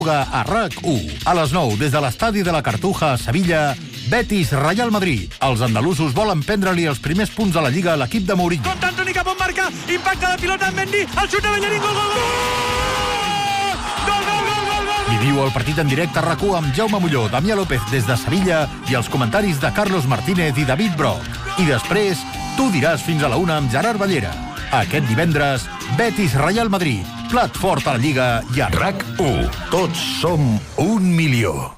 A RAC1. A les 9, des de l'estadi de la Cartuja a Sevilla, Betis Real Madrid. Els andalusos volen prendre-li els primers punts a la Lliga a l'equip de Mourinho. Compte Antoni que pot marcar, impacte de pilota en Mendy, el xut de Bellerín, gol, gol, gol! Gol, gol, gol, gol, gol! Viviu el partit en directe a RAC1 amb Jaume Molló, Damià López des de Sevilla i els comentaris de Carlos Martínez i David Broc. I després, tu diràs fins a la 1 amb Gerard Ballera. Aquest divendres, Betis Real Madrid, plat fort a la Lliga i a RAC1. Tots som 1 milió.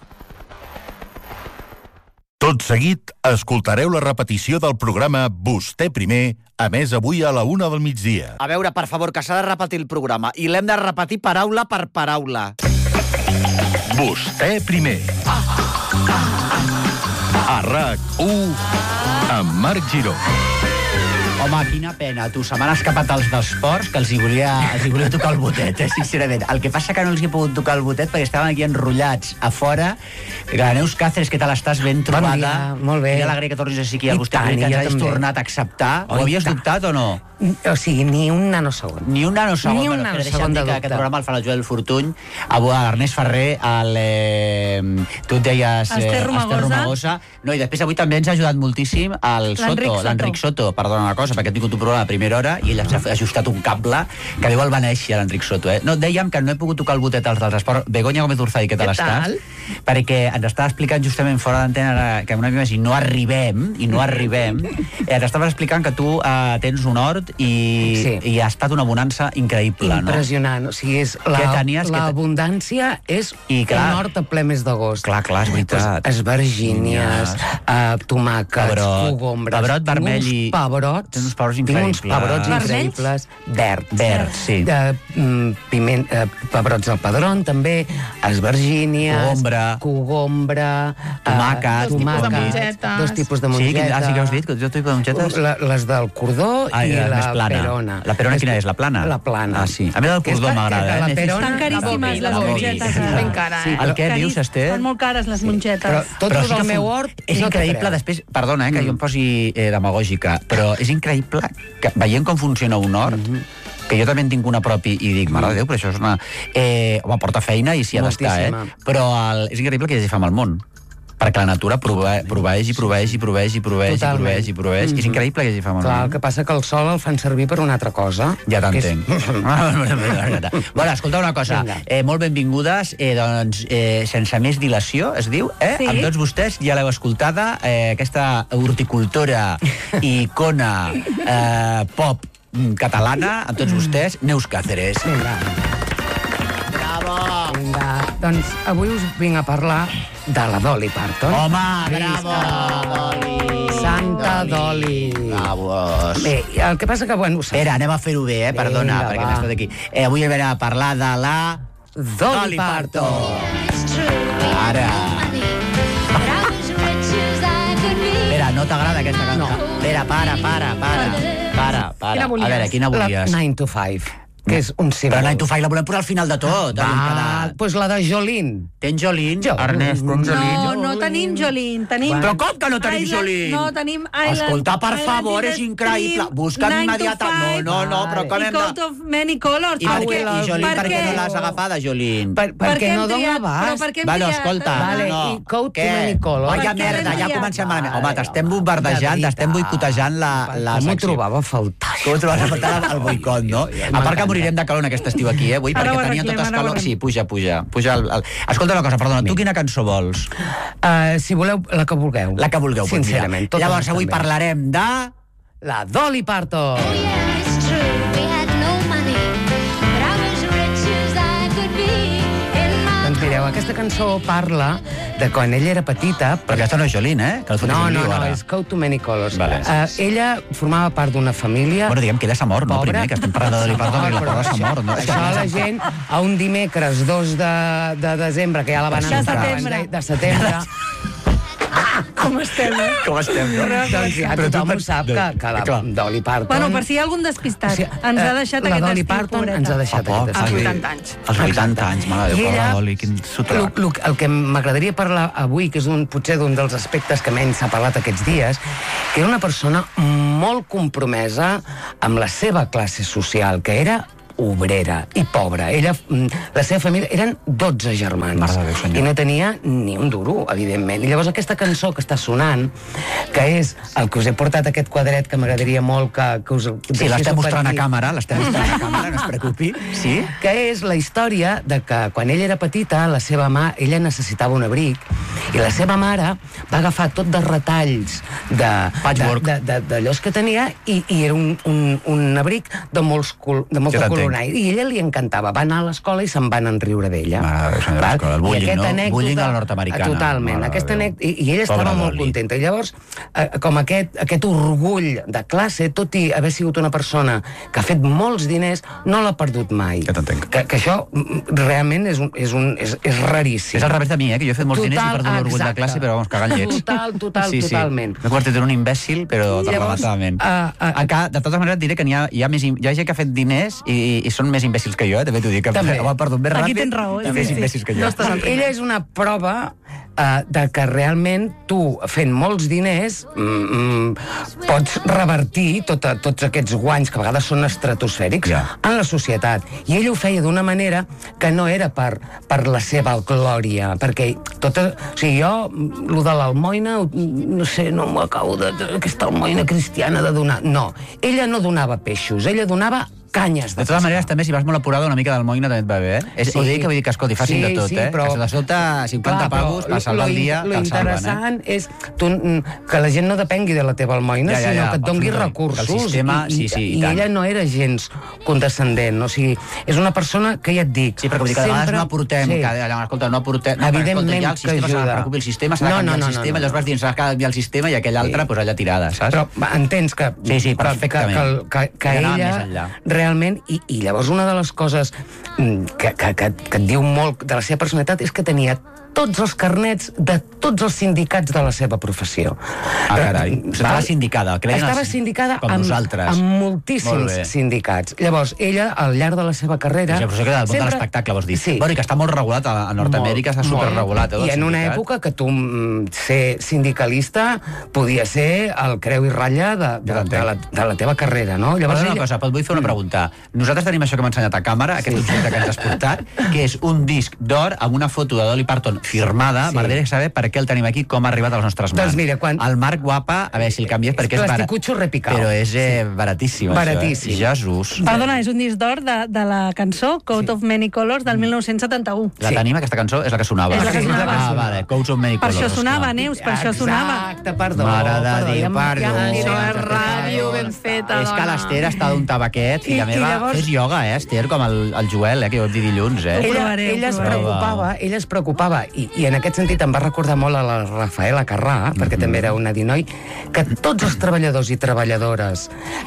Tot seguit, escoltareu la repetició del programa Vostè primer, a més avui a la 1 del migdia. A veure, per favor, que s'ha de repetir el programa. I l'hem de repetir paraula per paraula. Vostè primer. A RAC1, amb Marc Giró. Home, quina pena, tu. Se m'han escapat els dels ports que els hi volia tocar el botet, sincerament. El que passa que no els he pogut tocar el botet perquè estaven aquí enrotllats a fora. Neus Cáceres, què tal estàs? Ben trobada. Bon dia, molt bé. I alegria que tornis així aquí a Vostè primer, que ens hagis tornat a acceptar. Ho havies dubtat o no? O sigui, ni un nanosegon. Ni un nanosegon. Ni un nanosegon de dubte. Aquest programa el fa el Joel Fortuny, l'Ernest Ferrer, tu et deies Esther Romagosa. No, i després avui també ens ha ajudat moltíssim l'Enric Soto. Perdona una cosa, perquè ha tingut un programa a primera hora i ell ha ajustat un cable que deu el va néixer, l'Enric Soto. No, dèiem que no he pogut tocar el botet als dels esports. Begoña Gómez Urzay, què tal estàs? Perquè ens estava explicant justament fora d'antena que una mica i no arribem, t'estaves explicant que tu tens un hort i ha estat una bonança increïble, no? Impressionant. O sigui, l'abundància és un hort a ple mes d'agost. Clar, és veritat. Esvergínies, tomàquets, cogombres. Pebrot vermell i... Pebrots. Tens uns pebrots increïbles. Tinc uns pebrots increïbles. Verds, sí. Pebrots al padrón, també. Esvergínies. Cogombra. Tomàquets. Dos tipus de mongeta. Sí que has dit? Dos tipus de mongetes? Les del cordó i la perona. La perona quina és? La plana? La plana. Ah, sí. A mi del cordó m'agrada. La perona... Estan caríssimes les mongetes. Ben cara, El què dius, Esther? Estan molt cares les mongetes. Però tot el meu hort... És increïble, després... Perdona, que jo em posi demagògica, però és increïble que veient com funciona un hort, que jo també en tinc una propi i dic, mare de Déu, però això és una... Home, porta feina i s'hi ha d'estar, però és increïble que hi hagi fam al món. Perquè la natura proveeix. És increïble que hi hagi fam al món. Clar, el que passa que el sol el fan servir per una altra cosa. Ja t'entenc. Bueno, escolta una cosa. Molt benvingudes, doncs, sense més dilació, es diu, amb tots vostès, ja l'heu escoltada, aquesta horticultora i icona pop catalana, amb tots vostès, Neus Cáceres. Doncs avui us vinc a parlar de la Dolly Parton. Home, bravo! Santa Dolly. Bravos. Bé, el que passa que, bueno... Espera, anem a fer-ho bé, perdona, perquè m'has fet aquí. Avui vam a parlar de la... Dolly Parton. Ara. Espera, no t'agrada aquesta cançó? No. Espera, para. A veure, quina volies? La 9 to 5. Que és un símbol. Però 9 to 5 la volem posar al final de tot. Doncs la de Jolene. Tens Jolene? Ernest, tens Jolene? No tenim Jolene. Però com que no tenim Jolene? No, tenim Island. Escolta, per favor, és increïble. Busca'm immediatament. No, però com hem de... I Coat of Many Colors. I Jolene, per què no l'has agafada, Jolene? Perquè no dona abast. Bueno, escolta, I Coat of Many Colors. Vaya merda, ja comencem malament. Home, t'estem bombardejant, t'estem boicotejant la secció. Com ho trobava a faltar? Com ho trobaves a faltar el boicot, no? A part que morirem de calor en aquest estiu aquí, avui, perquè tenien totes calor. Sí, puja. Escolta una cosa, perdona, tu quina cançó vols? Si voleu, la que vulgueu. La que vulgueu, sincerament. Llavors, avui parlarem de... La Dolly Parton. Doncs mireu, aquesta cançó parla de quan ella era petita... Però aquesta no és Jolene, Que no, és Coat to Many Colors. Ella formava part d'una família... Bueno, diguem que ella s'ha mort, no? Primer, que estem parlant de Dolly Parton, i la pobra s'ha mort, no? Això la gent, a un dimecres 2 de desembre, que ja la van entrar... De setembre. Com estem, Doncs ja tothom ho sap, que la Dolly Parton... Bueno, per si hi ha algun despistat, ens ha deixat aquest estiu, La Dolly Parton ens ha deixat aquest estiu. Als 80 anys. Als 80 anys, mare de Déu, pobra Dolly, quin sotrac. El que m'agradaria parlar avui, que és potser d'un dels aspectes que menys s'ha parlat aquests dies, que era una persona molt compromesa amb la seva classe social, que era obrera i pobra. Ella, la seva família, eren 12 germans. Mare de Déu, senyor. I no tenia ni un duro, evidentment. I llavors aquesta cançó que està sonant, que és el que us he portat aquest quadret, que m'agradaria molt que us... Sí, l'estem mostrant a càmera, no es preocupi. Sí? Que és la història de que quan ella era petita, la seva ella necessitava un abric, i la seva mare va agafar tot de retalls d'allòs que tenia, i era un abric de molta colorina, i a ella li encantava. Va anar a l'escola i se'n van enriure d'ella. El bullying, no? Bullying a la nord-americana. Totalment. I ella estava molt contenta. I llavors, com aquest orgull de classe, tot i haver sigut una persona que ha fet molts diners, no l'ha perdut mai. Ja t'entenc. Que això realment és raríssim. És al revés de mi, que jo he fet molts diners i he perdut l'orgull de classe, però vamos, cagant llets. Totalment. M'he convertit en un imbècil, però rematadament. De totes maneres diré que hi ha gent que ha fet diners i són més imbècils que jo, també t'ho dic, que ho ha perdut més ràpid. Aquí tens raó. I més imbècils que jo. Ella és una prova de que realment tu, fent molts diners, pots revertir tots aquests guanys, que a vegades són estratosfèrics, en la societat. I ella ho feia d'una manera que no era per la seva glòria, perquè jo, lo de l'almoina, no sé, no m'ho acabo d'aquesta almoina cristiana de donar. No, ella no donava peixos, ella donava canyes de totes maneres, també, si vas molt apurada, una mica d'almoina també et va bé, eh? Ho dic, vull dir que, escolti, facin de tot, eh? Que se de sota 50 pavos per salvar el dia, te'l salven, eh? L'interessant és que la gent no depengui de la teva almoina, sinó que et doni recursos. I ella no era gens condescendent, o sigui, és una persona que ja et dic... Sí, perquè vull dir que a vegades no aportem, escolta, no aportem... Evidentment que ajuda. Se preocupi el sistema, s'ha de canviar el sistema, llavors vas dir, s'ha de canviar el sistema i aquell altre, doncs allà tirada, saps? Però entens que ella realment, i llavors una de les coses que et diu molt de la seva personalitat és que tenia tots els carnets de tots els sindicats de la seva professió. Carai. Estava sindicada. Estava sindicada amb moltíssims sindicats. Llavors, ella, al llarg de la seva carrera... Sí, però que de l'espectacle, vols dir. Bueno, i que està molt regulat a Nord-Amèrica, està superregulat. I en una època que tu ser sindicalista podia ser el creu i ratlla de la teva carrera, no? Llavors, una cosa, et vull fer una pregunta. Nosaltres tenim això que m'ha ensenyat a càmera, aquest objecte que ens has portat, que és un disc d'or amb una foto de Dolly Parton firmada, m'agradaria saber per què el tenim aquí, com ha arribat a les nostres mans. Doncs mira, el Marc Guapa, a veure si el canvies, perquè és plasticutxo repicau. Però és baratíssim, baratíssim. Jesús. Perdona, és un disc d'or de la cançó Coat of Many Colors del 1971. La tenim, aquesta cançó? És la que sonava. És la que sonava. Vale, Coat of Many Colors. Per això sonava, Neus, per això sonava. Exacte, perdó. Mare de Déu, perdó. Això és ràdio ben feta. És que l'Ester està d'un tabaquet, filla meva, fes ioga, Ester, com el Joel, que ho vam dir dilluns, Ella es preocupava, i en aquest sentit em va recordar molt a la Rafaela Carrà, perquè també era una dinoi, que tots els treballadors i treballadores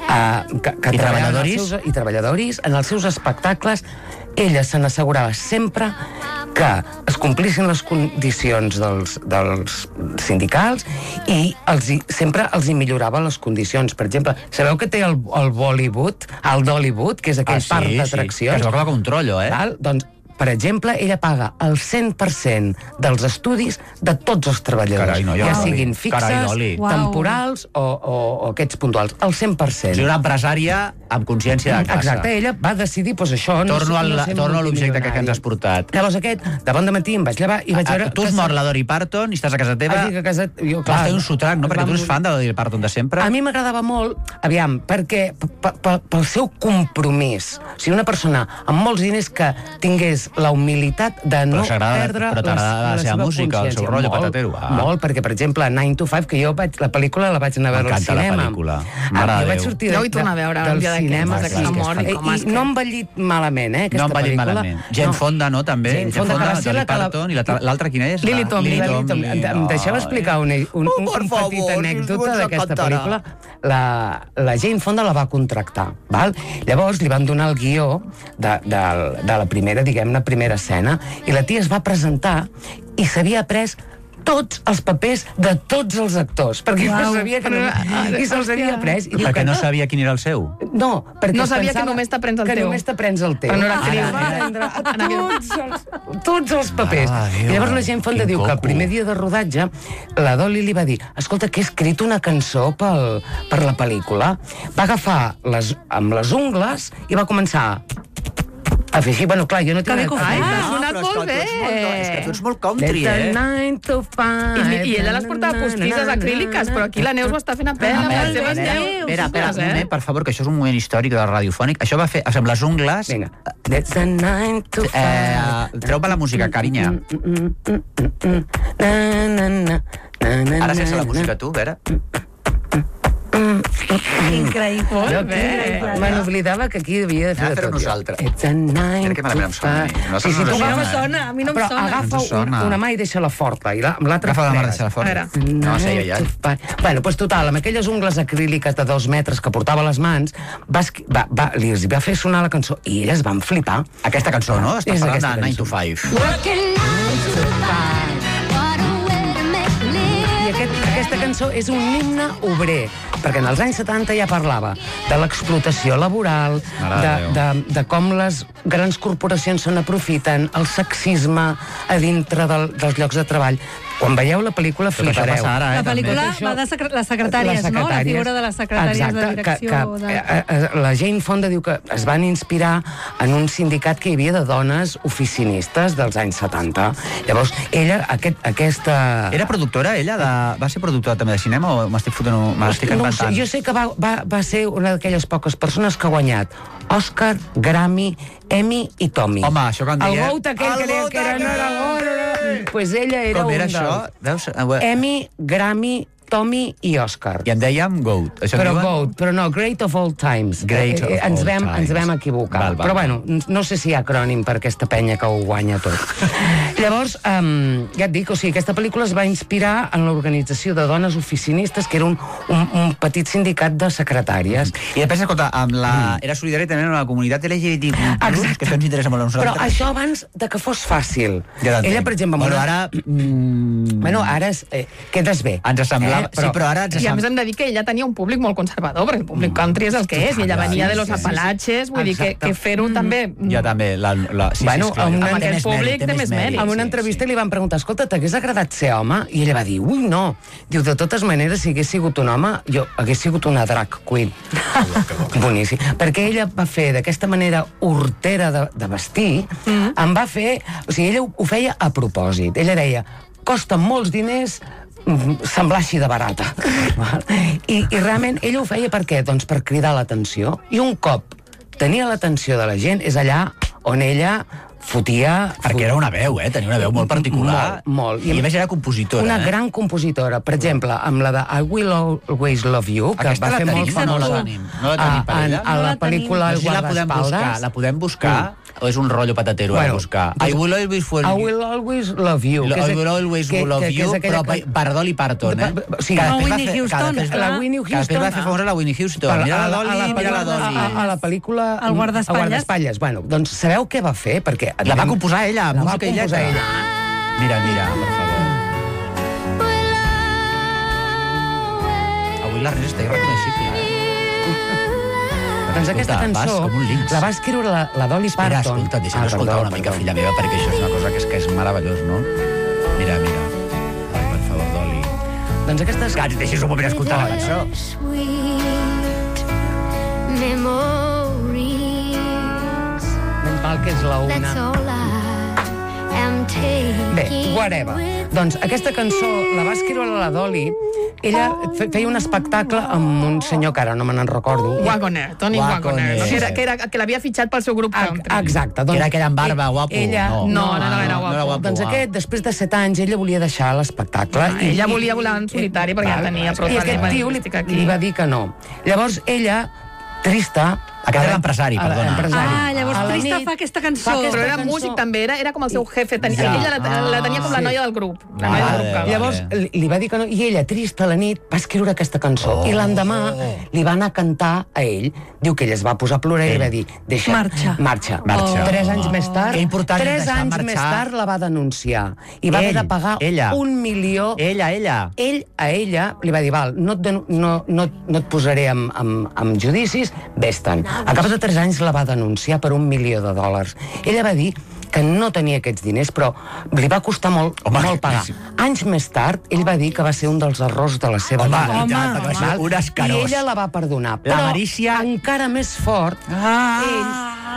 i treballadores en els seus espectacles, ella se n'assegurava sempre que es complissin les condicions dels sindicals i sempre els hi millorava les condicions. Per exemple, sabeu que té el Bollywood, el Dollywood, que és aquell parc d'atraccions? Que es va com un trollo, eh? Doncs, per exemple, ella paga el 100% dels estudis de tots els treballadors, ja siguin fixes, temporals o aquests puntuals, el 100%. És una empresària amb consciència de classe. Exacte, ella va decidir, doncs això... Torno a l'objecte que ens has portat. Llavors de bon dematí em vaig llevar i vaig veure... Tu has mort la Dolly Parton i estàs a casa teva... Vas fer un sotrac, no? Perquè tu ets fan de la Dolly Parton de sempre. A mi m'agradava molt, aviam, perquè pel seu compromís, o sigui, una persona amb molts diners que tingués la humilitat de no perdre la seva música, el seu rotllo patatero. Molt, perquè, per exemple, 9 to 5, que jo la pel·lícula la vaig anar a veure al cinema. M'encanta la pel·lícula. Jo vaig sortir del cinema i no ha envellit malament, aquesta pel·lícula. No ha envellit malament. Jane Fonda, no, també? Jane Fonda, Dolly Parton, i l'altra quina és? Lily Tomlin. Em deixeu explicar una petita anècdota d'aquesta pel·lícula. La Jane Fonda la va contractar, val? Llavors li van donar el guió de la primera, diguem-ne, primera escena, i la tia es va presentar i s'havia après tots els papers de tots els actors, perquè no sabia que i se'ls havia après. Perquè no sabia quin era el seu? No, perquè no sabia que només t'aprens el teu. Que només t'aprens el teu. Però no era actriu. Tots els papers. I llavors la Jane Fonda diu que el primer dia de rodatge la Dolly li va dir, escolta, que he escrit una cançó per la pel·lícula. Va agafar amb les ungles i va començar Afegir, bueno, clar, jo no tinc... Que bé que ho fas. Ha sonat molt bé. És que tu ets molt country, It's a 9 to 5. I ella les portava postisses acríliques, però aquí la Neus ho està fent a pena amb les seves neus. Espera, un moment, per favor, que això és un moment històric de radiofònic. Això va fer, amb les ungles... Vinga. It's a 9 to 5. Treu-me la música, carinya. Ara sense la música, tu, Vera. Increïble. Molt bé. Me n'oblidava que aquí havia de fer de Fer-ho tot. nosaltres. It's a 9 Crec que malament em to sona. 5. Sí, A mi no em sona, a mi no em Però sona. agafa Ens sona. una mà i deixa-la forta, i amb l'altra Agafa la mà, fregues. deixa-la fora. Ara. No, sé, ja. Bueno, doncs total, amb aquelles ungles acríliques de 2 metres que portava a les mans, li va fer sonar la cançó i elles van flipar. Aquesta cançó, no? Està És parlant aquesta de 9 to cançó. 5. I aquesta cançó és un himne obrer, perquè en els anys 70 ja parlava de l'explotació laboral, de com les grans corporacions se n'aprofiten, el sexisme a dintre dels llocs de treball. Quan veieu la pel·lícula flipareu. La pel·lícula va de les secretàries, no? La figura de les secretàries de direcció. La Jane Fonda diu que es van inspirar en un sindicat que hi havia de dones oficinistes dels anys 70. Llavors, ella, aquesta... Era productora, ella? Va ser productora també de cinema o m'estic inventant? Jo sé que va ser una d'aquelles poques persones que ha guanyat Òscar, Grammy, Emmy i Tommy. Home, això quan El deia... Gout aquell que era no era bo, pues ella era Com un era dels... això? Veus? Emmy, Grammy, Tommy i Òscar. I en dèiem Goat. Però Goat, però no, Great of All Times. Ens vam equivocar. Però bueno, no sé si hi ha acrònim per aquesta penya que ho guanya tot. Llavors, ja et dic, o sigui, aquesta pel·lícula es va inspirar en l'organització de dones oficinistes, que era un petit sindicat de secretàries. I després, escolta, era solidària també amb la comunitat LGBT+, que això ens interessa molt a nosaltres. Però això abans de que fos fàcil. Ella, per exemple... Bueno, ara... Bueno, ara quedes bé. Ens sembla... Sí, però ara... I a més hem de dir que ella tenia un públic molt conservador, perquè el públic country és el que és, i ella venia de los Apalaches, vull dir que fer-ho també... Jo també, Bueno, amb aquest públic té més mèrit. En una entrevista li van preguntar, escolta, t'hagués agradat ser home? I ella va dir, ui, no. Diu, de totes maneres, si hagués sigut un home, jo hagués sigut una drag queen. Boníssim. Perquè ella va fer d'aquesta manera hortera de vestir, em va fer... O sigui, ella ho feia a propòsit. Ella deia, costa molts diners semblar així de barata. I realment ella ho feia per què? Doncs per cridar l'atenció. I un cop tenia l'atenció de la gent és allà on ella fotia... Perquè era una veu, tenia una veu molt particular. Molt. I a més era compositora. Una gran compositora. Per exemple, amb la de I Will Always Love You, que va fer molt famosa a la pel·lícula El guardaespaldes. La podem buscar? O és un rotllo patatero a buscar? I Will Always Love You. I Will Always Love You, però per Dolly Parton, La Whitney Houston. La Whitney Houston. Que després va fer famosa la Whitney Houston. Mira la Dolly, mira la Dolly. A la pel·lícula El guardaespatlles. Bueno, doncs sabeu què va fer? Perquè la va composar ella, la va música i composar lletra. ella. Mira, per favor. Avui l'Ernest està irreconeixible, Doncs aquesta cançó la va escriure la Dolly Parton. Espera, escolta, deixa'm escoltar una mica, filla meva, perquè això és una cosa que és meravellós, no? Mira. Ai, per favor, Dolly. Doncs aquestes... Que deixis un moment escoltar la cançó. Menys mal que és la una. Bé, whatever. Doncs aquesta cançó la va escriure la Dolly. Ella feia un espectacle amb un senyor que ara no me n'en recordo. Wagoner, Tony Wagoner. Que l'havia fitxat pel seu grup country. Exacte. Que era aquell amb barba, guapo. No era guapo. Doncs aquest, després de 7 anys, ella volia deixar l'espectacle. Ella volia volar en solitari perquè ja tenia prou talent. I aquest tio li va dir que no. Llavors ella, trista... Aquest era l'empresari, perdona. Llavors Trista fa aquesta cançó. Però era músic també, era com el seu jefe. Ella la tenia com la noia del grup. Llavors li va dir que no, i ella, trista a la nit, va escriure aquesta cançó. I l'endemà li va anar a cantar a ell. Diu que ella es va posar a plorar i va dir, deixa, marxa. 3 anys més tard, 3 anys més tard la va denunciar. I va haver de pagar 1 milió. Ell a ella li va dir, val, no et posaré amb judicis, vés-te'n. A cap de 3 anys la va denunciar per $1 milió. Ella va dir que no tenia aquests diners, però li va costar molt pagar. Anys més tard, ell va dir que va ser un dels errors de la seva vida. I ella la va perdonar. Però encara més fort,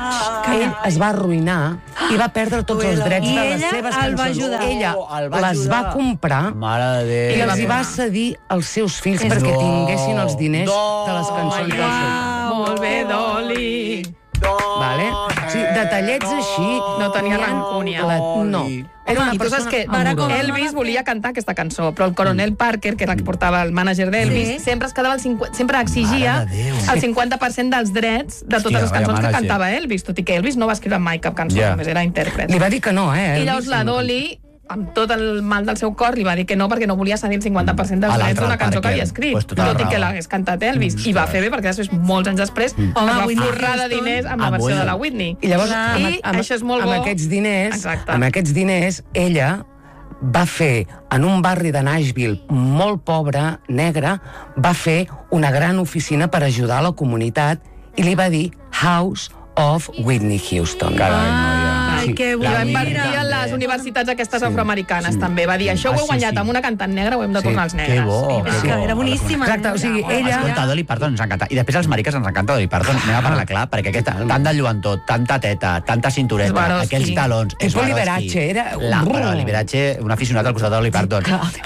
ell es va arruïnar i va perdre tots els drets de les seves cançons. I ella el va ajudar. Ella les va comprar i els hi va cedir als seus fills perquè tinguessin els diners de les cançons del seu pare. Molt bé, Dolly. Vale? O sigui, detallets així... No tenia rancúnia. No. Era una I tu saps que amorosa. Elvis volia cantar aquesta cançó, però el coronel Parker, que era el que portava el mànager d'Elvis, sempre es quedava sempre exigia el 50% dels drets de totes les cançons que cantava Elvis, tot i que Elvis no va escriure mai cap cançó, només era intèrpret. Li va dir que no, I llavors la Dolly, amb tot el mal del seu cor, li va dir que no, perquè no volia cedir el 50% dels drets d'una cançó que havia escrit, tot i que l'hagués cantat Elvis. I va fer bé, perquè després, molts anys després, es va forrar de diners amb la versió de la Whitney. I llavors, això és molt bo. amb aquests diners, ella va fer, en un barri de Nashville molt pobre, negre, va fer una gran oficina per ajudar a la comunitat i li va dir House of Whitney Houston. Ai, que I va invertir en les universitats aquestes afroamericanes, també. Va dir, això ho he guanyat amb una cantant negra, ho hem de tornar als negres. Que bo. Era boníssima. Exacte, o sigui, ella... Escolta, Dolly Parton ens encanta. I després els mariques ens encanta Dolly Parton. Anem a parlar clar, perquè tant de lluentor, tanta teta, tanta cintureta, aquells talons... Tipo Liberace, era... Però Liberace, un aficionat al costat de Dolly Parton.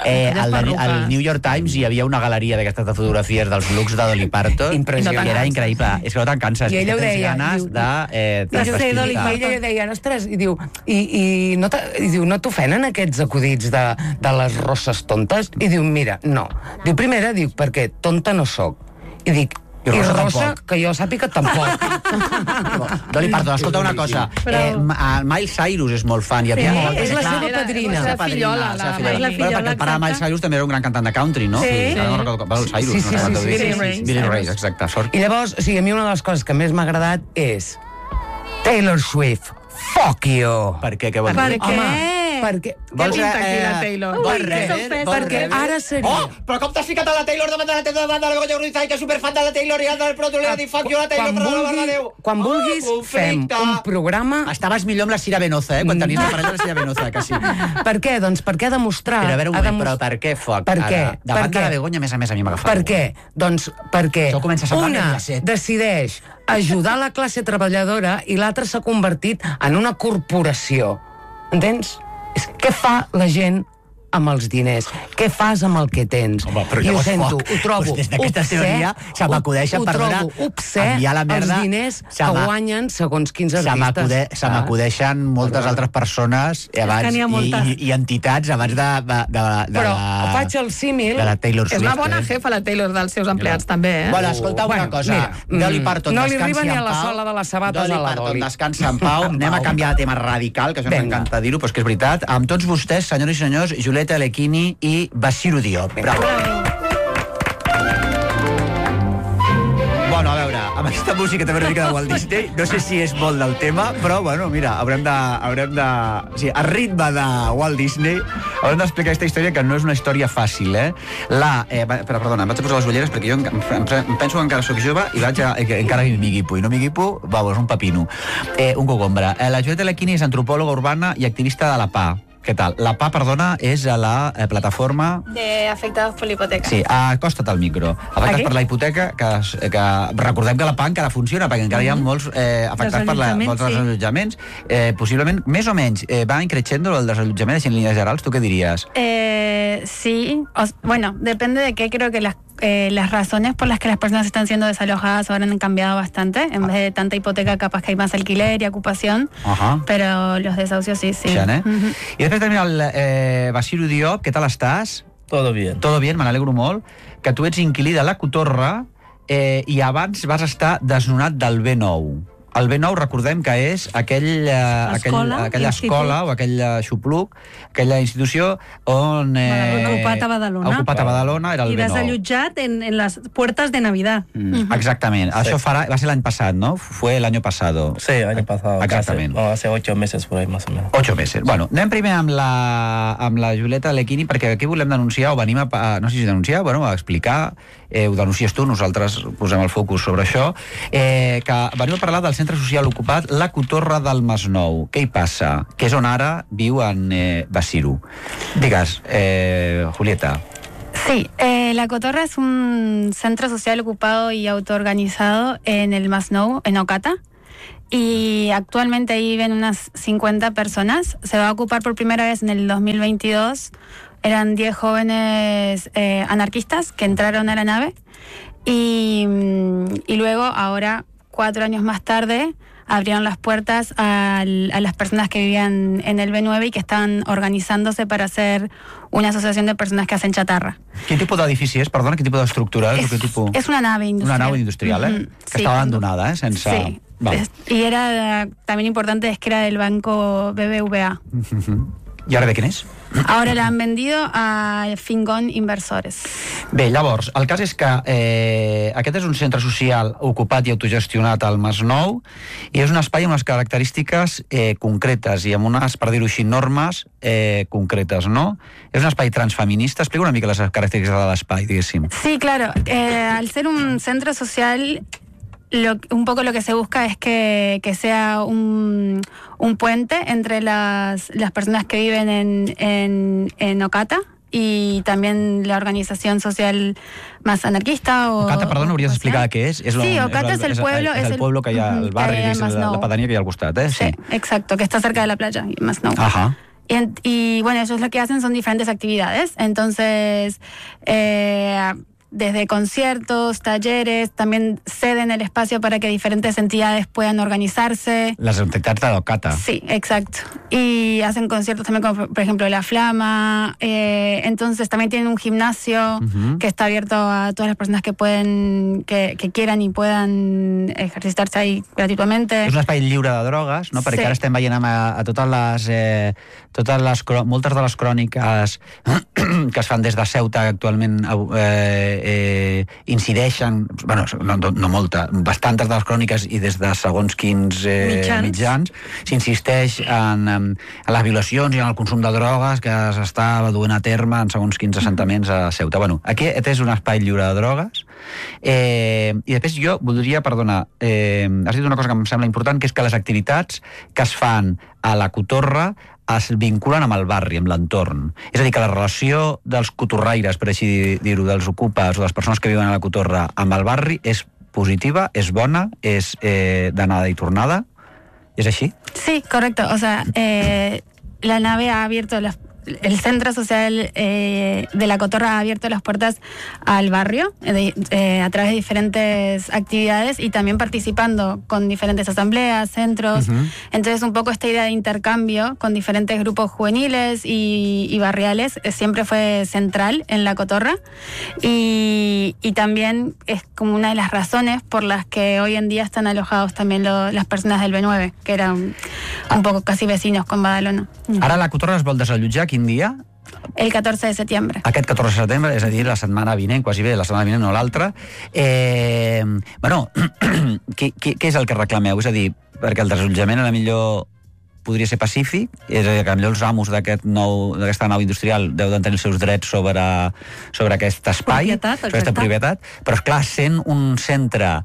Al New York Times hi havia una galeria d'aquestes fotografies dels looks de Dolly Parton. Impressionant. I era increïble. És que no te'n canses. I ella ho deia. I ella deia, ostres, i diu, no t'ofenen aquests acudits de les rosses tontes? I diu, mira, no. Diu, primera, dic, perquè tonta no soc. I dic, i rossa, que jo sàpiga, tampoc. Dolly Parton, escolta una cosa. Miley Cyrus és molt fan. És la seva padrina. És la fillola. Perquè el pare de Miley Cyrus també era un gran cantant de country, no? Sí. No recordo, Billy Ray, exacte. I llavors, o sigui, a mi una de les coses que més m'ha agradat és Taylor Swift. Fuck you! Per què? Què vols Per dir? què? Perquè... Què pinta aquí la Taylor? Perquè ara seria... Oh, però com t'has ficat a la Taylor davant de la Begoña Urizar, que és superfan de la Taylor i del Pro, tu li has dit fuck you a la Taylor, però no la Déu. Quan vulguis, fem un programa... Estaves millor amb la Cira Venoza, quan tenies la parella de la Cira Venoza, que sí. Per què? Doncs perquè ha demostrat... Però a veure un moment, però per què fuck? Per què? Davant de la Begoña, a més, a mi m'agafa. Per què? Doncs perquè una decideix ajudar la classe treballadora i l'altra s'ha convertit en una corporació. Entens? Què fa la gent amb els diners? Què fas amb el que tens? Home, I ho sento, ho trobo des d'aquesta teoria se m'acudeixen, perdona, enviar la merda... Els diners que guanyen segons quins artistes. Se m'acudeixen moltes altres persones i entitats abans de Però faig el símil... de la Taylor Swift. És una bona jefa, la Taylor, dels seus empleats, també, eh? Bueno, escolta una cosa. Dolly Parton, no li descansi arriba ni en a la pau. sola de les sabates a la Dolly Parton, Dolly. descansa en pau. Anem a canviar de tema radical, que això ens encanta dir-ho, però és que és veritat. Amb tots vostès, senyores i senyors, Julieta Lequini i Basiru Diop. Bravo. Bueno, a veure, amb aquesta música també una mica de Walt Disney, no sé si és molt del tema, però, bueno, mira, haurem de... O sigui, a ritme de Walt Disney, haurem d'explicar aquesta història, que no és una història fàcil, eh? Perdona, em vaig a posar les ulleres perquè jo em penso que encara sóc jove i encara m'hi guipo. I no m'hi guipo, és un pepino. Un cogombre. La Julieta Lequini és antropòloga urbana i activista de la PA. Què tal? La PA, perdona, és a la plataforma... De afectados por la hipoteca. Sí, acosta't al micro. Afectats per la hipoteca, que recordem que la PA encara funciona, perquè encara hi ha molts afectats per molts desallotjaments. Possiblement, més o menys, va increixendo el desallotjament en línies generals, tu què diries? Sí, bueno, depende de qué. Creo que las razones por las que las personas están siendo desalojadas ahora han cambiado bastante. En vez de tanta hipoteca, capaz que hay más alquiler y ocupación, pero los desahucios sí. I després tenim el Basiru Diop. Què tal estàs? Todo bien. Todo bien, me n'alegro molt. Que tu ets inquilí de la Cotorra i abans vas estar desnonat del B9. El B9, recordem que és aquella escola o aquell xupluc, aquella institució on... ocupat a Badalona. Ocupat a Badalona, era el B9. I desallotjat en las puertas de Navidad. Exactament. Això va ser l'any passat, ¿no? Fue el año pasado. Sí, año pasado. Exactament. Hace 8 meses por ahí, más o menos. 8 meses. Bueno, anem primer amb la Julieta Lequini, perquè aquí volem denunciar, o venim a no sé si denunciar, bueno, a explicar, ho denuncies tu, nosaltres posem el focus sobre això, que venim a parlar del centre social ocupat La Cotorra del Masnou. Què hi passa? Que és on ara viu en Basiru. Digues, Julieta. Sí, La Cotorra es un centro social ocupado y autoorganizado en el Masnou, en Ocata. y actualmente ahí viven unas 50 personas. Se va a ocupar por primera vez en el 2022. Eran 10 jóvenes anarquistas que entraron a la nave y luego, ahora, 4 años más tarde, abrieron las puertas a las personas que vivían en el B9 y que estaban organizándose para hacer una asociación de personas que hacen chatarra. Quin tipus d'edifici és? Perdona, quin tipus d'estructura és? És una nave industrial. Una nave industrial, que estava abandonada, sense... Sí, y era también importante, es que era del banco BBVA. I ara de quin és? Ahora la han vendido a Fingon Inversores. Bé, llavors, el cas és que aquest és un centre social ocupat i autogestionat al Masnou i és un espai amb unes característiques concretes i amb unes, per dir-ho així, normes concretes, ¿no? És un espai transfeminista. Explica una mica les característiques de l'espai, diguéssim. Sí, claro. Al ser un centro social, un poco lo que se busca es que sea un puente entre las personas que viven en Ocata y también la organización social más anarquista. Ocata, perdona, hauries d'explicar què és? Sí, Ocata es el pueblo. És el pueblo que hi ha al barri, la pedania que hi ha al costat, eh? Sí, exacto, que está cerca de la playa, Masnou. Ajá. Y bueno, ellos lo que hacen son diferentes actividades. Entonces, desde conciertos, talleres, también ceden el espacio para que diferentes entidades puedan organizarse. Las entidades de Ocata. Sí, exacto. Y hacen conciertos también, como por ejemplo La Flama. Entonces también tienen un gimnasio que está abierto a todas las personas que pueden, que quieran y puedan ejercitarse ahí gratuitamente. És un espai lliure de drogues, no? Perquè ara estem veient a moltes de les cròniques que es fan des de Ceuta actualment incideixen, bueno, no molta, bastantes de les cròniques i des de segons quins mitjans s'insisteix en les violacions i en el consum de drogues que s'està duent a terme en segons quins assentaments a Ceuta. Bueno, aquest és un espai lliure de drogues i després jo voldria, perdona, has dit una cosa que em sembla important, que és que les activitats que es fan a la Cotorra es vinculen amb el barri, amb l'entorn. És a dir, que la relació dels cotorraires, per així dir-ho, dels ocupes o de les persones que viuen a la Cotorra amb el barri és positiva, és bona, és d'anada i tornada. ¿Es així? Sí, correcto. O sea, la nave ha abierto el centro social de la Cotorra ha abierto las puertas al barrio a través de diferentes actividades y también participando con diferentes asambleas, centros. Entonces un poco esta idea de intercambio con diferentes grupos juveniles y barriales siempre fue central en la Cotorra y también es como una de las razones por las que hoy en día están alojados también las personas del B9, que eran un poco casi vecinos con Badalona. Ara la Cotorra es vol desallotjar quin dia? El 14 de setembre. Aquest 14 de setembre, és a dir, la setmana vinent, quasi bé, la setmana vinent, no l'altra. Bueno, què és el que reclameu? És a dir, perquè el desallotjament a la millor podria ser pacífic, és a dir, que millor els amos d'aquesta nau industrial deuen tenir els seus drets sobre aquest espai, sobre aquesta propietat, però esclar, sent un centre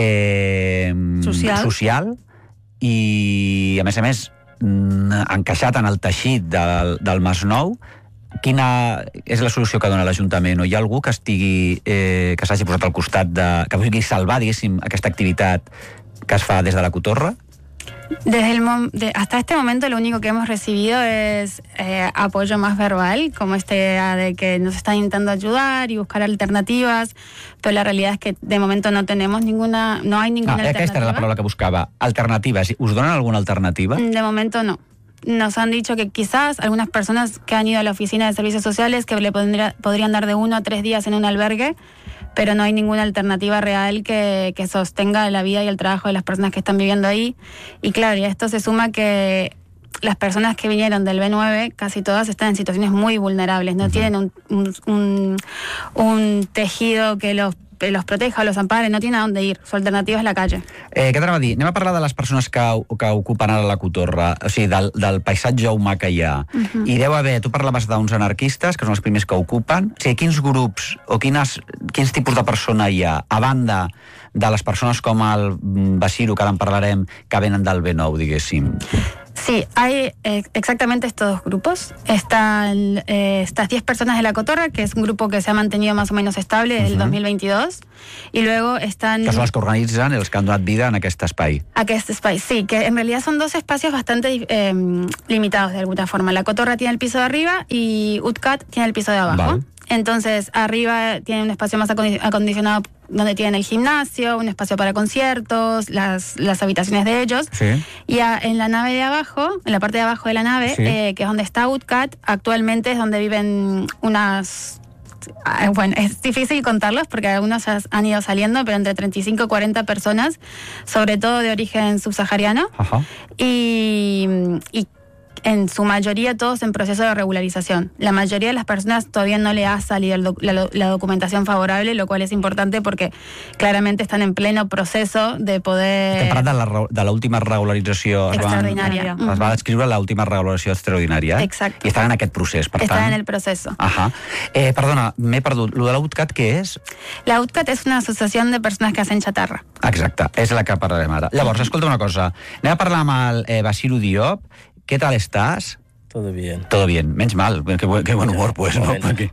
social i, a més, encaixat en el teixit del Masnou, quina és la solució que dona l'Ajuntament? O hi ha algú que que s'hagi posat al costat que vulgui salvar, diguéssim, aquesta activitat que es fa des de la Cotorra? Hasta este momento lo único que hemos recibido es apoyo más verbal, como esta idea de que nos están intentando ayudar y buscar alternativas, pero la realidad es que de momento no tenemos ninguna alternativa. Aquesta era la paraula que buscava. Alternatives. ¿Us donen alguna alternativa? De momento no. Nos han dicho que quizás algunas personas que han ido a la oficina de servicios sociales que le podrían dar de 1 a 3 días en un albergue, pero no hay ninguna alternativa real que sostenga la vida y el trabajo de las personas que están viviendo ahí. Y claro, y a esto se suma que las personas que vinieron del B9, casi todas están en situaciones muy vulnerables, no tienen un tejido que los proteja o los ampare, no tienen a dónde ir. Su alternativa es la calle. Què t'anava a dir? Anem a parlar de les persones que ocupen ara la Cotorra, o sigui, del paisatge humà que hi ha. I deu haver, tu parlaves d'uns anarquistes, que són els primers que ocupen, o sigui, quins grups o quins tipus de persona hi ha, a banda de les persones com el Basiru, que ara en parlarem, que venen del B9, diguéssim? Sí, hay exactamente estos dos grupos. Están estas 10 personas de la Cotorra, que es un grupo que se ha mantenido más o menos estable desde el 2022, y luego están... Que són els que organitzen els que han donat vida en aquest espai. Aquest espai, sí, que en realidad son dos espacios bastante limitados de alguna forma. La Cotorra tiene el piso de arriba y UTCAT tiene el piso de abajo. Vale. Entonces, arriba tienen un espacio más acondicionado donde tienen el gimnasio, un espacio para conciertos, las habitaciones de ellos. Sí. Y en la nave de abajo, en la parte de abajo de la nave, Sí. que es donde está UTCAT, actualmente es donde viven unas... Bueno, es difícil contarlos porque algunos ya han ido saliendo, pero entre 35 y 40 personas, sobre todo de origen subsahariano. Ajá. Y en su mayoría todos en proceso de regularización. La mayoría de las personas todavía no le ha salido la documentación favorable, lo cual es importante porque claramente están en pleno proceso de poder... Estem parlant de l'última regularització. Extraordinària. Es va descriure l'última regularització extraordinària. Exacte. I estan en aquest procés, per Están tant... en el proceso. Ajá. Perdona, m'he perdut. Lo de la UTCAT, què és? La UTCAT es una asociación de personas que hacen chatarra. Exacte, és la que parlarem ara. Llavors, escolta una cosa. Anem a parlar amb el Basiru Diop. ¿Qué tal estás? Todo bien. Todo bien, menys mal, que bon humor, pues, no? Perquè,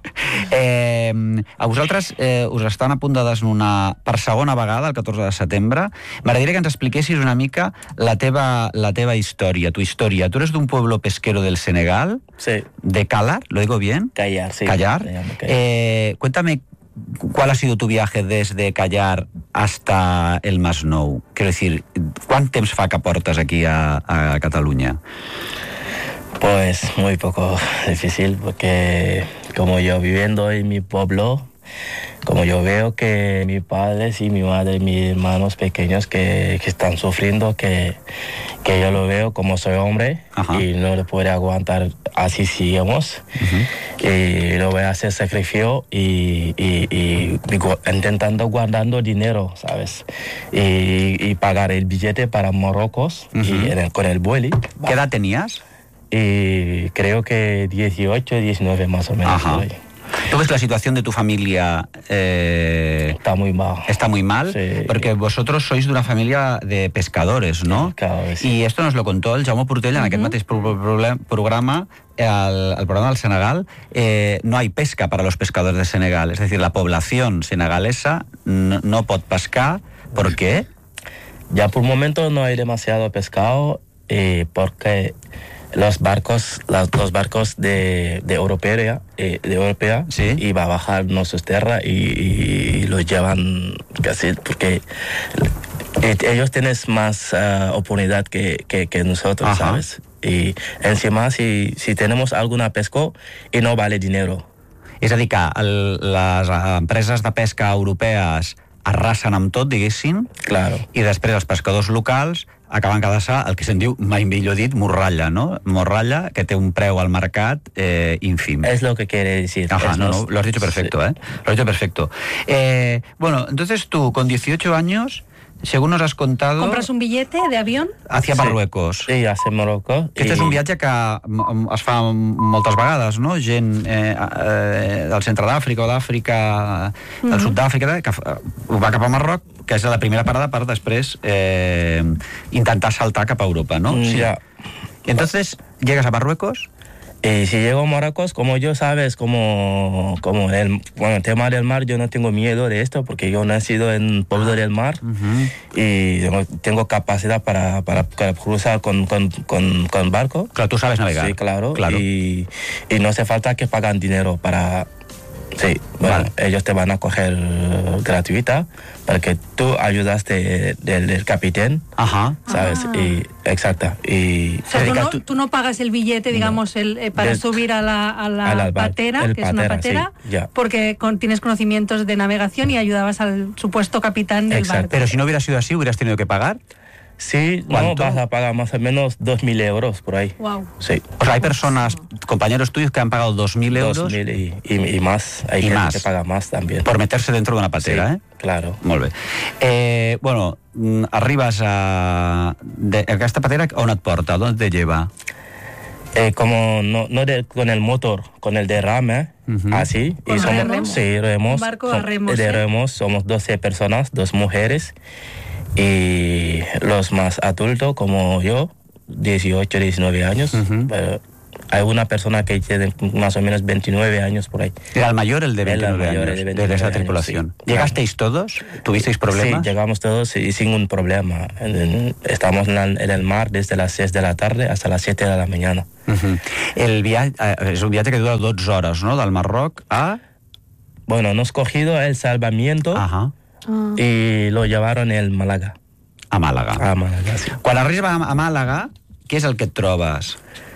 a vosaltres us estan a punt de desnonar per segona vegada, el 14 de setembre. M'agradaria que ens expliquessis una mica la teva història, tu història. Tu eres d'un pueblo pesquero del Senegal, Sí. de Callar, ¿lo digo bien? Callar, sí. Callar. Me llamo Callar. Cuéntame, ¿cuál ha sido tu viaje desde Callar hasta el Masnou? Quiero decir, ¿cuán temps fa que portes aquí a Cataluña? Pues muy poco difícil porque como yo viviendo en mi pueblo, como yo veo que mis padres y mi madre y mis hermanos pequeños que están sufriendo, que yo lo veo como soy hombre. Ajá. Y no lo puedo aguantar así sigamos. Y lo voy a hacer sacrificio y intentando guardando dinero, ¿sabes? Y pagar el billete para Marruecos y con el vuelo. ¿Qué edad tenías? Y creo que 18, 19 más o menos. Ajá. ¿Tú ves la situación de tu familia? Está muy mal. Está muy mal, sí. Porque vosotros sois de una familia de pescadores, ¿no? Pescadores, sí. Y esto nos lo contó el Jaume Portell en aquest mateix programa, el programa del Senegal. No hay pesca para los pescadores de Senegal. Es decir, la población senegalesa no puede pescar. ¿Por qué? Ya por el momento no hay demasiado pescado porque los barcos de europea ¿Sí? iba a bajar nuestras tierras y los llevan casi porque ellos tienen más oportunidad que nosotros. Ajá. ¿Sabes? Y encima si tenemos alguna pesca y no vale dinero. És a dir, que les empreses de pesca europees arrasen amb tot, diguéssim, claro. I després els pescadors locals acaben quedant-se el que se'n diu, mai millor dit, morralla, ¿no? Morralla, que té un preu al mercat ínfim. Es lo que quiere decir. Ajá, no, lo has dicho perfecto, sí. Lo has dicho perfecto. Bueno, entonces tú, con 18 años, según nos has contado... ¿Compras un billete de avión? Hacia Marruecos. Sí, hacia Marruecos. Aquest és un viatge que es fa moltes vegades, no? Gent del centre d'Àfrica o d'Àfrica, del sud d'Àfrica, que va cap a Marroc, que és la primera parada per després intentar saltar cap a Europa, ¿no? Sí. Ya. Entonces, llegas a Marruecos... Y si llego a Marruecos, como yo sabes, como el tema del mar, yo no tengo miedo de esto, porque yo he nacido en el pueblo del mar y tengo capacidad para cruzar con barco. Claro, tú sabes navegar. Sí, claro. Y no hace falta que pagan dinero para... Sí, bueno, vale. Ellos te van a coger gratuita para que tú ayudaste del capitán, ajá, ¿sabes? Y exacto. Y o sea, tú no pagas el billete, digamos, para subir a la patera, que es una patera, sí, porque tienes conocimientos de navegación y ayudabas al supuesto capitán del barco. Pero si no hubiera sido así, ¿hubieras tenido que pagar? Sí, no, vas a pagar más o menos 2.000 euros por ahí. Wow. Sí. O sea, hay personas, compañeros tuyos, que han pagado 2.000 euros. 2.000 y más. Hay gente que paga más también. Por meterse dentro de una patera, sí, ¿eh? Claro. Molt bé. Bueno, arribes a... Aquesta patera on et porta? On te lleva? Como con el motor, con el derrame, así. ¿Con remos? Sí, remos. Un barco a remos. De remos, somos 12 personas, 2 mujeres. Y los más adultos, como yo, 18, 19 años. Pero hay una persona que tiene más o menos 29 años por ahí. ¿Era el mayor, el de 29 años, de esa tripulación? Sí. ¿Llegasteis todos? ¿Tuvisteis problemas? Sí, llegamos todos y sin un problema. Estamos en el mar desde las 6 de la tarde hasta las 7 de la mañana. El viaje es un viaje que dura 12 horas, ¿no? Del Marroc a... Bueno, nos cogido el salvamiento y lo llevaron a Málaga. A Málaga. A Málaga, sí. Quan arribes a Málaga, què és el que et trobes?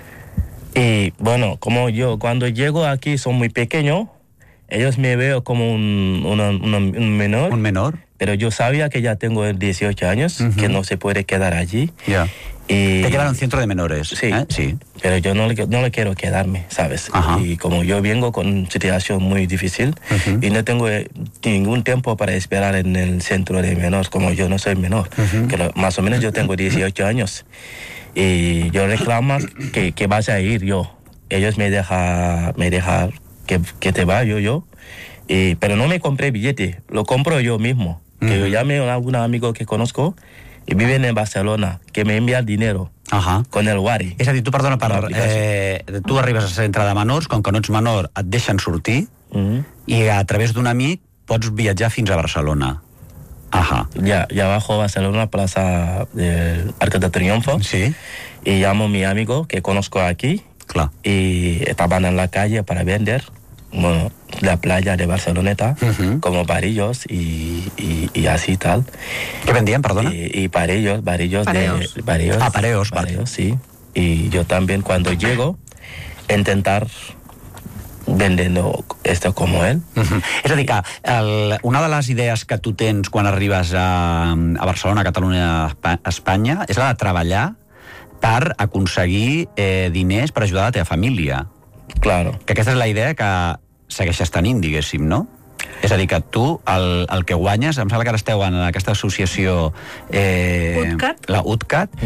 Y bueno, como yo cuando llego aquí son muy pequeños, ellos me veo como un menor. ¿Un menor? Pero yo sabía que ya tengo 18 años, que no se puede quedar allí. Ya. Y... Te quedaron centro de menores. Sí, sí. Pero yo no le quiero quedarme, ¿sabes? Y como yo vengo con una situación muy difícil y no tengo ningún tiempo para esperar en el centro de menores, como yo no soy menor, que más o menos yo tengo 18 años. Y yo reclamo que vas a ir yo. Ellos me dejan que te vaya yo. Pero no me compré billete, lo compro yo mismo. Que yo llame a algún amigo que conozco y viven en Barcelona, que me envía dinero con el Wari. És a dir, tu, perdona, tu arribes al centre de menors, com que no ets menor, et deixen sortir i a través d'un amic pots viatjar fins a Barcelona. Ya abajo Barcelona, Plaza del Arco de Triunfo. Sí. Y llamo a mi amigo que conozco aquí. Claro. Y estaban en la calle para vender, bueno, la playa de Barceloneta, como varillos y así tal. ¿Qué vendían, perdona? Y varillos. Pareos, vale. Sí. Y yo también cuando llego, intentar vendiendo esto como él. És a dir, que una de les idees que tu tens quan arribes a Barcelona, Catalunya, Espanya, és la de treballar per aconseguir diners per ajudar la teva família. Claro. Que aquesta és la idea que segueixes tenint, diguéssim, no? És a dir, que tu, el que guanyes, em sembla que ara esteu en aquesta associació... UTCAT. La UTCAT.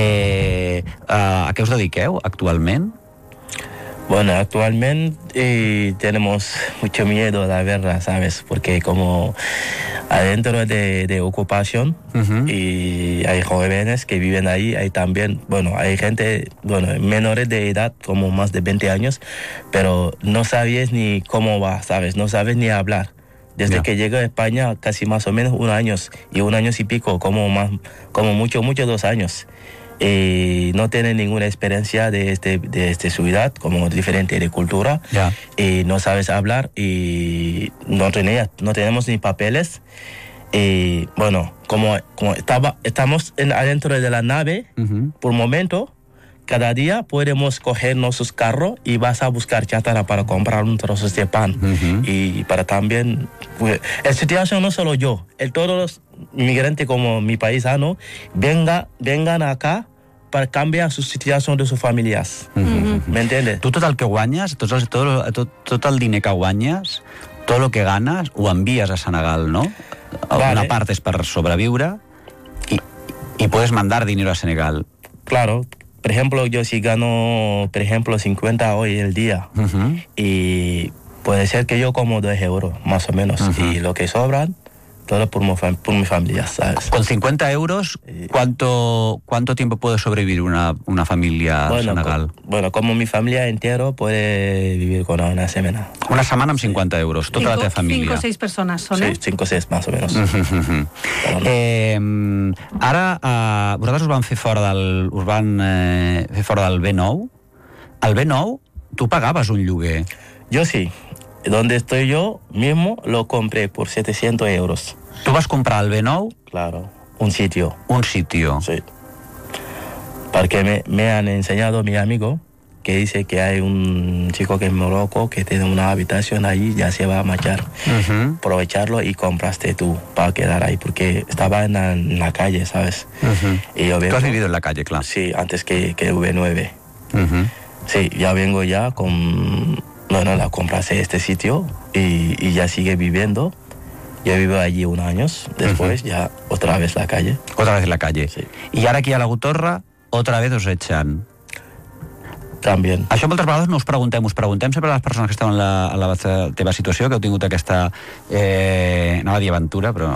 A què us dediqueu actualment? Bueno, actualmente tenemos mucho miedo, la verdad, ¿sabes? Porque como adentro de ocupación y hay jóvenes que viven ahí, hay también, bueno, hay gente, bueno, menores de edad, como más de 20 años, pero no sabes ni cómo va, ¿sabes? No sabes ni hablar. Desde que llegué a España, casi más o menos 1 año y 1 año y pico, como mucho 2 años. Y no tienen ninguna experiencia de esta ciudad, como diferente de cultura, y no sabes hablar y no tenemos ni papeles. Y bueno, como estamos adentro de la nave, por momento, cada día podemos coger nuestros carros y vas a buscar chatarra para comprar un trozo de pan. Y para también, pues, la situación no solo yo, todos los inmigrantes como mi paisano, vengan acá para cambiar su situación de sus familias. ¿Me entiendes? Tu tot el que guanyes, tot el diner que guanyes, tot el que ganes, ho envies a Senegal, ¿no? Vale. Una part és per sobreviure y puedes mandar dinero a Senegal. Claro. Por ejemplo, yo si gano, por ejemplo, 50 hoy el día, y puede ser que yo como 2 euros, más o menos, y lo que sobran, todo por mi familia, ¿sabes? Con 50 euros, ¿cuánto tiempo puede sobrevivir una familia a Senegal? Bueno, como mi familia entera puede vivir con una semana. Una setmana amb 50 euros, tota la teva família. 5 o 6 persones són, Sí, 5 o 6 más o menos. Ara, vosaltres us van fer fora del B9. El B9, tu pagaves un lloguer. Yo sí. Donde estoy yo mismo lo compré por 700 euros. ¿Tú vas a comprar el B9? Claro, un sitio. Un sitio. Sí. Porque me han enseñado mi amigo que dice que hay un chico que en Morocco que tiene una habitación allí, ya se va a marchar. Aprovecharlo y compraste tú para quedar ahí, porque estaba en la calle, ¿sabes? Y yo vengo, ¿tú has vivido en la calle, claro? Sí, antes que V9. Sí, ya vengo ya con... Bueno, la comprase este sitio y ya sigue viviendo. Yo vivo allí 1 año, después ya otra vez la calle. Otra vez la calle. Sí. Y ahora aquí a la Gutorra, otra vez os echan. También. Això moltes vegades no us preguntem sempre a les persones que estan en la teva situació, que heu tingut aquesta, no va dir aventura, però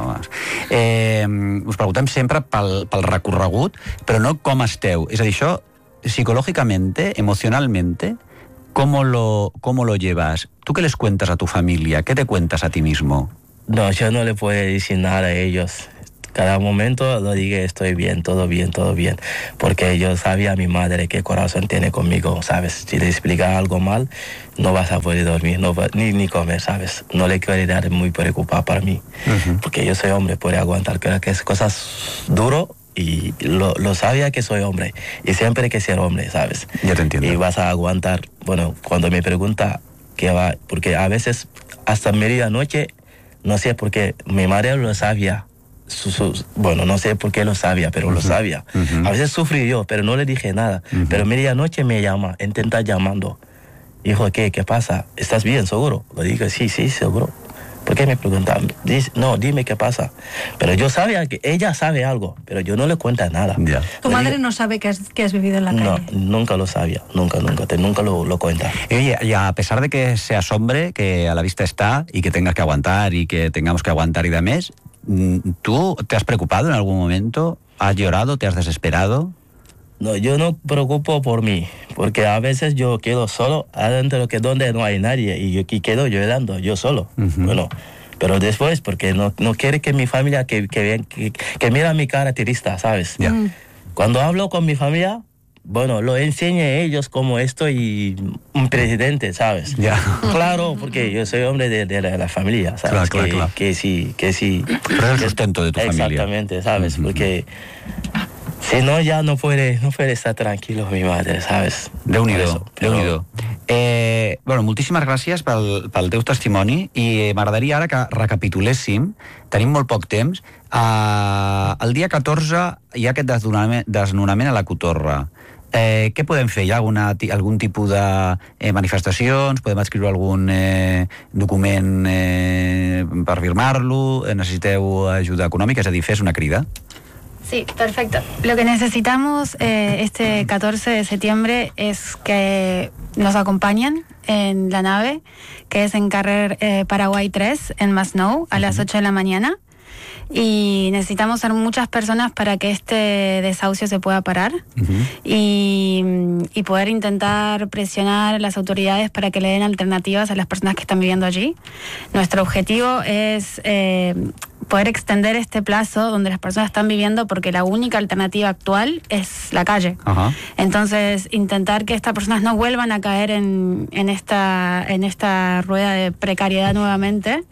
us preguntem sempre pel recorregut, però no com esteu. És a dir, això, psicológicamente, emocionalmente, ¿cómo lo llevas? ¿Tú qué les cuentas a tu familia? ¿Qué te cuentas a ti mismo? No, yo no le puedo decir nada a ellos. Cada momento lo dije, estoy bien, todo bien, todo bien. Porque yo sabía a mi madre qué corazón tiene conmigo, ¿sabes? Si le explica algo mal, no vas a poder dormir, ni comer, ¿sabes? No le quiero dar muy preocupado para mí. Porque yo soy hombre, puedo aguantar. Creo que es cosas duro y lo sabía que soy hombre. Y siempre hay que ser hombre, ¿sabes? Ya te entiendo. Y vas a aguantar. Bueno, cuando me pregunta qué va, porque a veces hasta medianoche, no sé por qué, mi madre lo sabía. Bueno, no sé por qué lo sabía, pero lo sabía. A veces sufrí yo, pero no le dije nada. Pero medianoche me llama, intenta llamando. Dijo, ¿qué pasa? ¿Estás bien, seguro? Le dije, sí, seguro. ¿Por qué me preguntan? No, dime qué pasa. Pero yo sabía que ella sabe algo, pero yo no le cuento nada. Yeah. ¿Tu madre no sabe que has vivido en la calle? No, nunca lo sabía, nunca lo cuenta. Y a pesar de que seas hombre, que a la vista está, y que tengas que aguantar, y que tengamos que aguantar y demás, ¿tú te has preocupado en algún momento? ¿Has llorado? ¿Te has desesperado? No, yo no preocupo por mí, porque a veces yo quedo solo adentro donde no hay nadie y quedo llorando yo solo. Bueno, pero después, porque no quiere que mi familia que mira mi cara triste, ¿sabes? Cuando hablo con mi familia, bueno, lo enseño a ellos como estoy un presidente, ¿sabes? Claro, porque yo soy hombre de la familia, ¿sabes? Claro. Que sí. Pero es el sustento de tu familia. Exactamente, ¿sabes? Porque si no, ya no puede estar tranquilo mi madre, ¿sabes? Déu-n'hi-do. Bueno, moltíssimes gràcies pel teu testimoni i m'agradaria ara que recapituléssim, tenim molt poc temps, el dia 14 hi ha aquest desnonament a la Cotorra. Què podem fer? Hi ha algun tipus de manifestacions? Podem escriure algun document per firmar-lo? Necessiteu ajuda econòmica? És a dir, fes una crida. Sí, perfecto. Lo que necesitamos este 14 de septiembre es que nos acompañen en la nave, que es en Carrer Paraguay 3, en Masnou, a las 8 de la mañana. Y necesitamos ser muchas personas para que este desahucio se pueda parar y poder intentar presionar a las autoridades para que le den alternativas a las personas que están viviendo allí. Nuestro objetivo es poder extender este plazo donde las personas están viviendo, porque la única alternativa actual es la calle. Entonces, intentar que estas personas no vuelvan a caer en esta rueda de precariedad nuevamente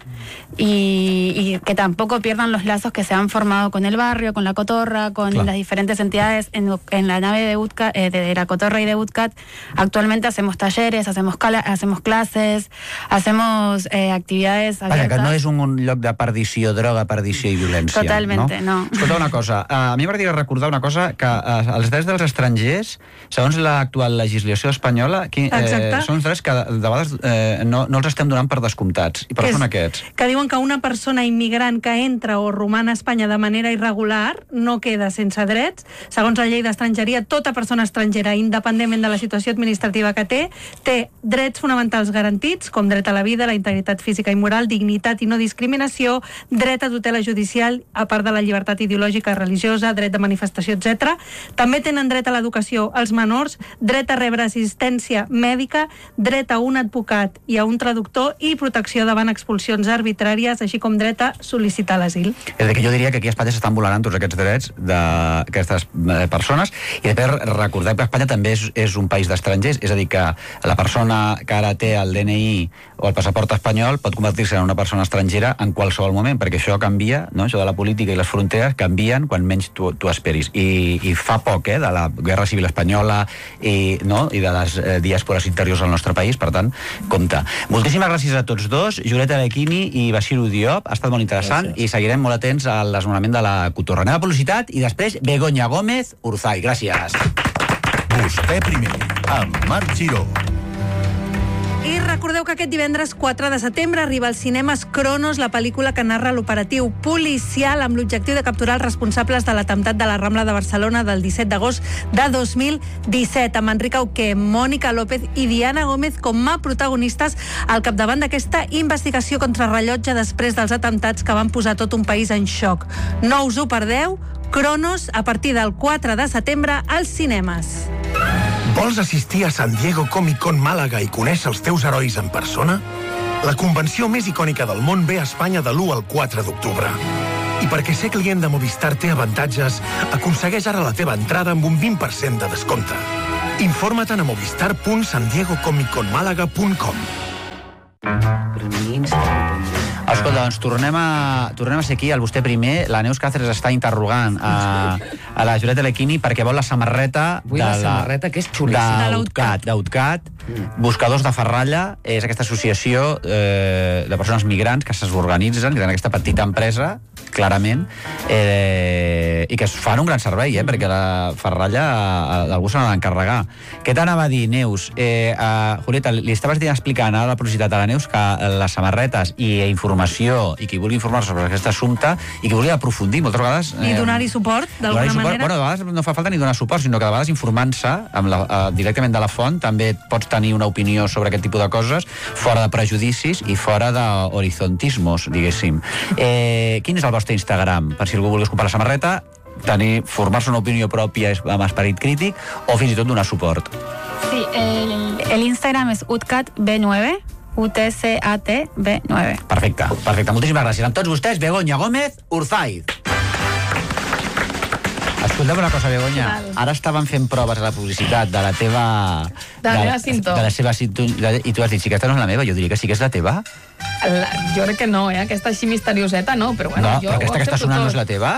y que tampoco pierdan los lazos que se han formado con el barrio, con la Cotorra, con las diferentes entidades en la nave de la Cotorra y de UTCAT. Actualmente hacemos talleres, hacemos clases, hacemos actividades abiertas. Vaja, que no és un lloc de perdició, droga, perdició i violència. Totalment, no. Escolta una cosa, a mi m'agradaria recordar una cosa, que els drets dels estrangers, segons l'actual legislació espanyola, són drets que de vegades no els estem donant per descomptats. I per què són aquests? Que diuen que una persona immigrant que entra o roman a Espanya de manera irregular no queda sense drets. Segons la llei d'estrangeria, tota persona estrangera, independentment de la situació administrativa que té drets fonamentals garantits, com dret a la vida, la integritat física i moral, dignitat i no discriminació, dret a tutela judicial, a part de la llibertat ideològica, religiosa, dret de manifestació, etc. També tenen dret a l'educació als menors, dret a rebre assistència mèdica, dret a un advocat i a un traductor i protecció davant expulsions arbitràries, així com dret a sol·licitar l'asil. És que jo diria que aquí a Espanya s'estan vulnerant tots aquests drets d'aquestes persones, i després recordem que Espanya també és un país d'estrangers, és a dir, que la persona que ara té el DNI o el passaport espanyol pot convertir-se en una persona estrangera en qualsevol moment, perquè això canvia, no? Això de la política i les fronteres canvien quan menys tu esperis. I fa poc, de la Guerra Civil Espanyola i de les diàspores interiors al nostre país, per tant, compte. Moltíssimes gràcies a tots dos, Julieta Becchini i Basiru Diop, ha estat molt interessant i seguirem molt atents al desnonament de la Cotorra. Anem a publicitat i després Begoña Gómez Urzay. Gràcies. Vostè primer, amb Marc Giró. I recordeu que aquest divendres 4 de setembre arriba als cinemes Cronos, la pel·lícula que narra l'operatiu policial amb l'objectiu de capturar els responsables de l'atemptat de la Rambla de Barcelona del 17 d'agost de 2017, amb Enric Auqué, Mònica López i Diana Gómez com a protagonistes al capdavant d'aquesta investigació contrarrellotge després dels atemptats que van posar tot un país en xoc. No us ho perdeu, Cronos, a partir del 4 de setembre als cinemes. Vols assistir a San Diego Comic Con Màlaga i conèixer els teus herois en persona? La convenció més icònica del món ve a Espanya de l'1 al 4 d'octubre. I perquè ser client de Movistar té avantatges, aconsegueix ara la teva entrada amb un 20% de descompte. Informa't a movistar.sandiegocomiconmalaga.com. Escolta, doncs tornem a ser aquí, al vostè primer. La Neus Cáceres està interrogant a la Julieta Lequini perquè vol la samarreta la samarreta, que és xulíssima. d'Utcat, Buscadors de Ferralla. És aquesta associació de persones migrants que s'organitzen, que tenen aquesta petita empresa, clarament, i que es fan un gran servei, perquè la Ferralla d'algú se n'ha d'encarregar. Què t'anava a dir, Neus? Julieta, li estaves explicant a la publicitat a la Neus que les samarretes i informació, i qui vulgui informar sobre aquest assumpte, i qui vulgui aprofundir, moltes vegades... I donar-hi suport, d'alguna manera. Bueno, de vegades no fa falta ni donar suport, sinó que de vegades informant-se directament de la font també pots tenir una opinió sobre aquest tipus de coses, fora de prejudicis i fora d'horizontismos, diguéssim. Quin és el vostre Instagram? Per si algú vulgués comprar la samarreta, formar-se una opinió pròpia amb esperit crític o fins i tot donar suport. Sí, el Instagram és utcatb9, UTCATB9. Perfecte. Moltíssimes gràcies. Amb tots vostès, Begoña Gómez Urzaiz. Escolta'm una cosa, Begoña. Ara estaven fent proves a la publicitat de la teva... De la meva cinta. De la seva cinta. I tu has dit, si aquesta no és la meva, jo diria que sí que és la teva. Jo crec que no, aquesta així misterioseta no, però bueno, jo ho accepto tot. No, però aquesta que està sonant no és la teva?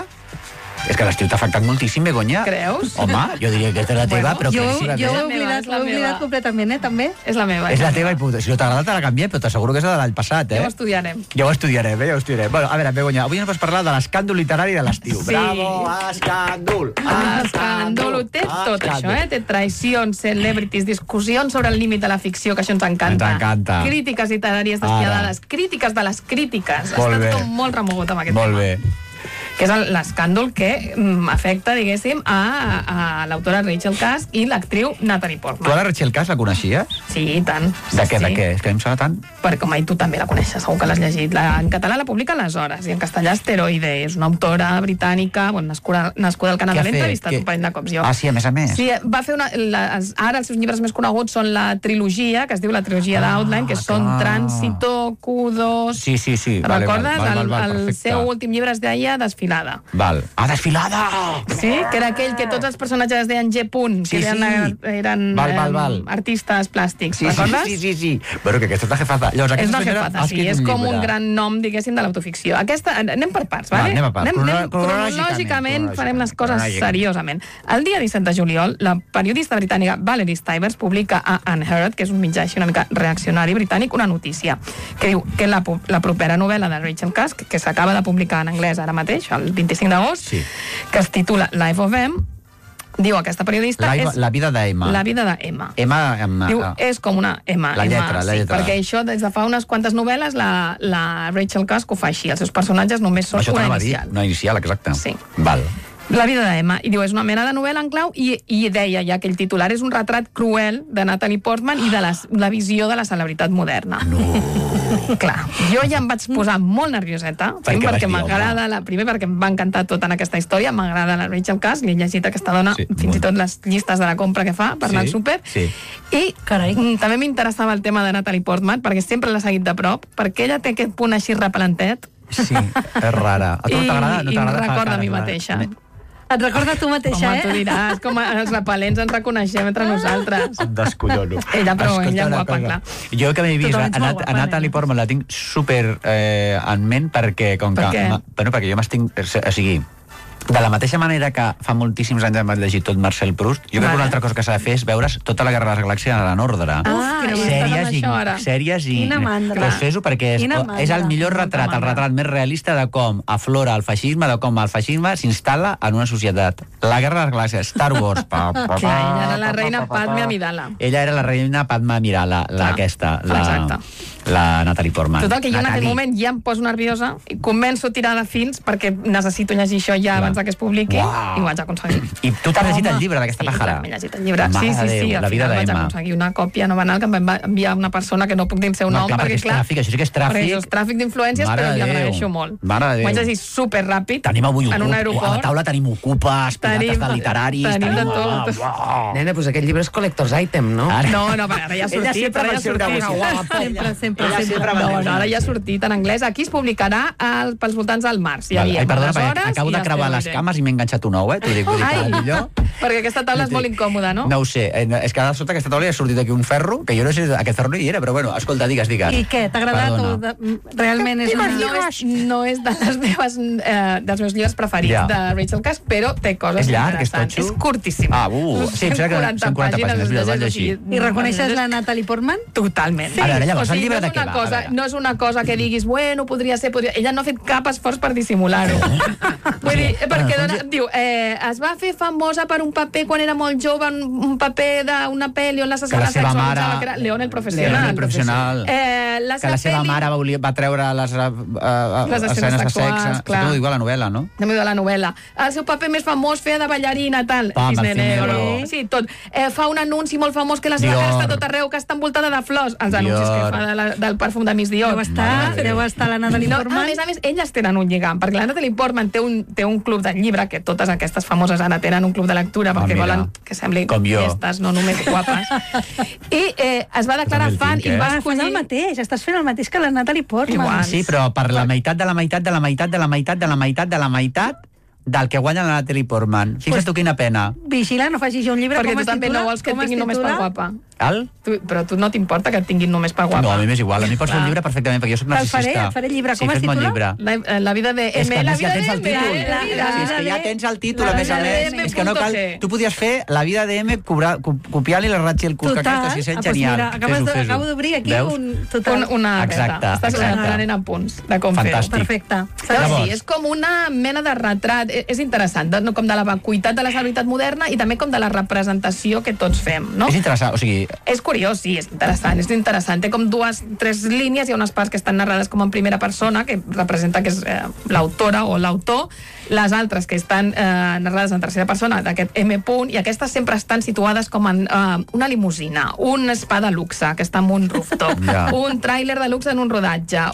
És que l'estiu t'ha afectat moltíssim, Begoña. Creus? Home, jo diria que és la teva, però... Jo ho he oblidat completament, també. És la meva. És la teva i puta. Si no t'agrada, te la canviem, però t'asseguro que és la de l'any passat, Ja ho estudiarem. Ja ho estudiarem. Bueno, a veure, Begoña, avui ens vas parlar de l'escàndol literari de l'estiu. Sí. Bravo, escàndol! Escàndol, ho té tot això, Té traicions, celebrities, discussions sobre el límit de la ficció, que això ens encanta. Ens encanta. Crítiques literàries despiadades, crítiques de les crítiques. Molt bé. Està tot molt remogut amb aquest tema. Molt bé. Que és l'escàndol que afecta, diguéssim, a l'autora Rachel Cusk i l'actriu Natalie Portman. Tu a la Rachel Cusk la coneixies? Sí, i tant. De què? És que em sona tant. Perquè, com tu també la coneixes, segur que l'has llegit. En català la publica Aleshores, i en castellà Asteroide. És una autora britànica, nascuda al Canadà. L'he entrevistat un parell de cops jo. Ah, sí, a més a més. Sí, va fer ara els seus llibres més coneguts són la trilogia, que es diu la trilogia d'Outline, que són Tránsito, Q2... Sí. Recordes? El seu últim llibre es deia Desfilada. Val. Desfilada! Sí, que era aquell que tots els personatges es deien G. que eren artistes plàstics. Recordes? Sí. Bueno, que aquesta és la jefaza. Llavors, és una jefaza, sí. És com un gran nom, diguéssim, de l'autoficció. Aquesta, anem per parts, vale? Anem per parts. Cronològicament farem les coses seriosament. El dia 17 de juliol, la periodista britànica Valerie Stivers publica a Unheard, que és un mitjà així una mica reaccionari britànic, una notícia que diu que la propera novel·la de Rachel Cusk, que s'acaba de publicar en anglès ara mateix, el 25 d'agost, que es titula Life of M, diu aquesta periodista... La vida d'Emma. La vida d'Emma. Emma... Diu, és com una Emma. La lletra. Perquè això, des de fa unes quantes novel·les, la Rachel Cusk ho fa així. Els seus personatges només són una inicial. Una inicial, exacte. Sí. Val. La vida d'Emma. I diu, és una mena de novel·la en clau i deia ja que el titular és un retrat cruel de Natalie Portman i de la visió de la celebritat moderna. No. Clar, jo ja em vaig posar molt nervioseta, perquè m'agrada, primer perquè em va encantar tot en aquesta història, m'agrada la Rachel Cusk, li he llegit aquesta dona, fins i tot les llistes de la compra que fa per anar al súper, i també m'interessava el tema de Natalie Portman, perquè sempre l'he seguit de prop, perquè ella té aquest punt així repelentet. Sí, és rara. A tu no t'agrada? I em recorda a mi mateixa. Et recorda tu mateixa, tu diràs, com els repel·lents ens reconeixem entre nosaltres. Em descollono. Ella guapa, clar. Jo que m'he vist a Natalie Portman la tinc super en ment perquè, perquè jo m'estic... O sigui, De la mateixa manera que fa moltíssims anys hem llegit tot Marcel Proust, jo crec que una altra cosa que s'ha de fer és veure's tota la Guerra de les Galàxies en ordre. Sèries i... Quina mandra. Doncs fes-ho perquè és el millor retrat, el retrat més realista de com aflora el feixisme, de com el feixisme s'instal·la en una societat. La Guerra de les Galàxies, Star Wars... Ella era la reina Padme Amidala. Ella era la reina Padme Amidala, aquesta, la Natalie Portman. Total, que jo en aquell moment ja em poso nerviosa i començo a tirar de fils perquè necessito llegir això ja abans que es publiqui i ho vaig aconseguir. I tu t'has llegit el llibre d'aquesta pajara? Sí, m'he llegit el llibre. Sí, al final vaig aconseguir una còpia no banal que em va enviar una persona que no puc dir el seu nom perquè, clar, això sí que és tràfic. Perquè és tràfic d'influències, però li agraeixo molt. Ho vaig llegir superràpid en un aeroport. A la taula tenim Ocupes, pirates de literaris... Tenim de tot. Nena, doncs aquest llibre és collector's item, no? No, ara ja ha sortit. Ara ja ha sortit en anglès. Aquí es publicarà pels voltants del març. Perdona, acabo de creuar les cames i m'he enganxat un ou, t'ho dic millor. Perquè aquesta taula és molt incòmoda, no? No ho sé, és que a sota aquesta taula ha sortit aquí un ferro, que jo no sé, aquest ferro no hi era, però bueno, escolta, digues. I què, t'ha agradat o realment és una... No és dels meus llibres preferits de Rachel Cash, però té coses interessants. És curtíssim. Sí, em sembla que són 40 pàgines. I reconeixes la Natalie Portman? Totalment. Ara, llavors, el llibre de què va? No és una cosa que diguis, bueno, podria ser... Ella no ha fet cap esforç per dissimular-ho. Vull dir, perquè diu, es va fer famosa per un paper quan era molt jove, un paper d'una pel·li on l'assassina sexualitzava, que era León el professional. Que la seva mare va treure les escenes de sexe. Clar. T'ho diu a la novel·la, no? No m'ho diu a la novel·la. El seu paper més famós feia de ballarina, tal. Sí, tot. Fa un anunci molt famós que la seva cara està tot arreu, que està envoltada de flors. Els anuncis que fa del perfum de Miss Dior. Deu estar la Natalie Portman. A més, elles tenen un lligam, perquè la Natalie Portman té un club de llibre, que totes aquestes famoses ara tenen un club de lectura, perquè volen que sembli llestes, no només guapes. I es va declarar fan i va escollir... el mateix, estàs fent el mateix que la Natalie Portman. Sí, però per la meitat de la meitat de la meitat de la meitat de la meitat de la meitat del que guanya la Natalie Portman. Fixa't tu quina pena. Vigila, no facis jo un llibre. Perquè tu també no vols que et tinguin només per guapa. Però tu no t'importa que et tinguin només per guapa. No, a mi m'és igual. A mi pots fer un llibre perfectament, perquè jo soc narcisista. Et faré llibre. Com es titula? La vida de M. La vida de M. És que ja tens el títol, a més a més. És que no cal... Tu podies fer La vida de M copiant-li la Rachel Cusk aquesta, si és genial. Acabo d'obrir aquí una... Exacte. Estàs anant a punts de com fer-ho. Perfecte. Sí, és com una mena de retrat. És interessant, com de la vacuïtat de la celebritat moderna i també com de la representació que tots fem, no? És interessant, o sigui... És curiós, sí, és interessant. Té com tres línies, hi ha unes parts que estan narrades com en primera persona, que representa que és l'autora o l'autor, les altres que estan narrades en tercera persona d'aquest M. i aquestes sempre estan situades com en una limusina, un spa de luxe que està en un rooftop, un tràiler de luxe en un rodatge,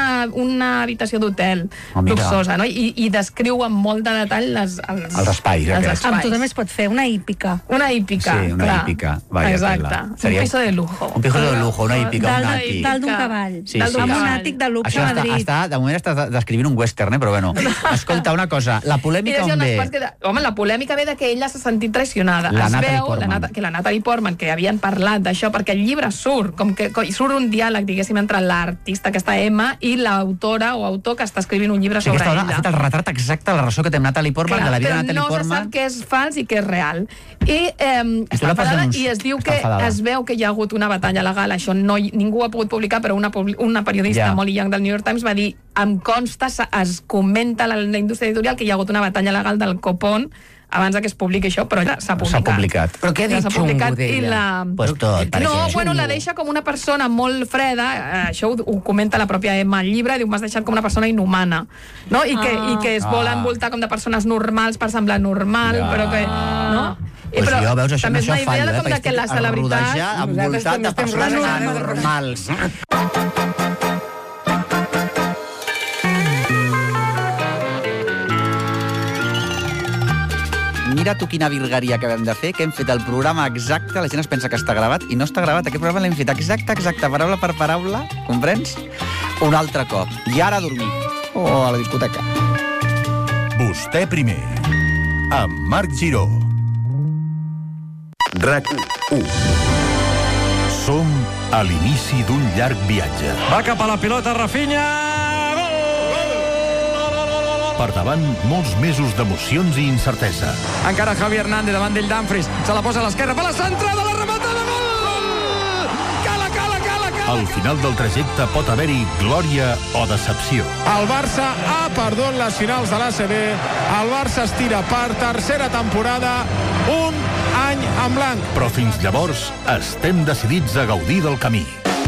una habitació d'hotel luxosa, no? I descriu amb molt de detall els espais. Amb tu també es pot fer una hípica. Una hípica, sí, una hípica. Exacte. Un piso de lujo. Un piso de lujo, una hípica, un àtic. Dalt d'un cavall. Amb un àtic de luxe a Madrid. De moment està descrivint un western, però bueno. Escolta, una cosa, la polèmica on ve? Home, la polèmica ve de que ella s'ha sentit traicionada. Es veu que la Natalie Portman, que havien parlat d'això, perquè el llibre surt, com que surt un diàleg, diguéssim, entre l'artista, aquesta Emma, i l'autora o autor que està escrivint un llibre sobre ella. Ha fet el retrat exacte de la relació que té Natalie Portman, de la vida de Natalie Portman. Però no se sap què és fals i què és real. I està enfadada i es diu que es veu que hi ha hagut una batalla legal. Això ningú ho ha pogut publicar, però una periodista, Molly Young, del New York Times, va dir, em consta, es comenta a la indústria editorial que hi ha hagut una batalla legal del copón abans que es publiqui això, però ja s'ha publicat. Però què ha dit xungo d'ella? Pues tot. La deixa com una persona molt freda, això ho comenta la pròpia Emma al llibre, diu, m'has deixat com una persona inhumana, no? I que es vol envoltar com de persones normals per semblar normal, però que... no? Però jo, veus, això no és una idea de que la celebritat... envoltat de persones normals. Mira tu quina virgueria que vam de fer, que hem fet el programa exacte, la gent es pensa que està gravat i no està gravat, aquest programa l'hem fet exacte, paraula per paraula, comprens? Un altre cop. I ara a dormir. O a la discoteca. Vostè primer, amb Marc Giró. RAC1. Som a l'inici d'un llarg viatge. Va cap a la pilota, Rafinha! Per davant, molts mesos d'emocions i incertesa. Encara Javi Hernández davant d'ell Dumfries. Se la posa a l'esquerra per la centrada, la rematada, gol! Cala! Al final del trajecte pot haver-hi glòria o decepció. El Barça ha perdut les finals de l'ACB. El Barça es tira per tercera temporada, un any en blanc. Però fins llavors estem decidits a gaudir del camí.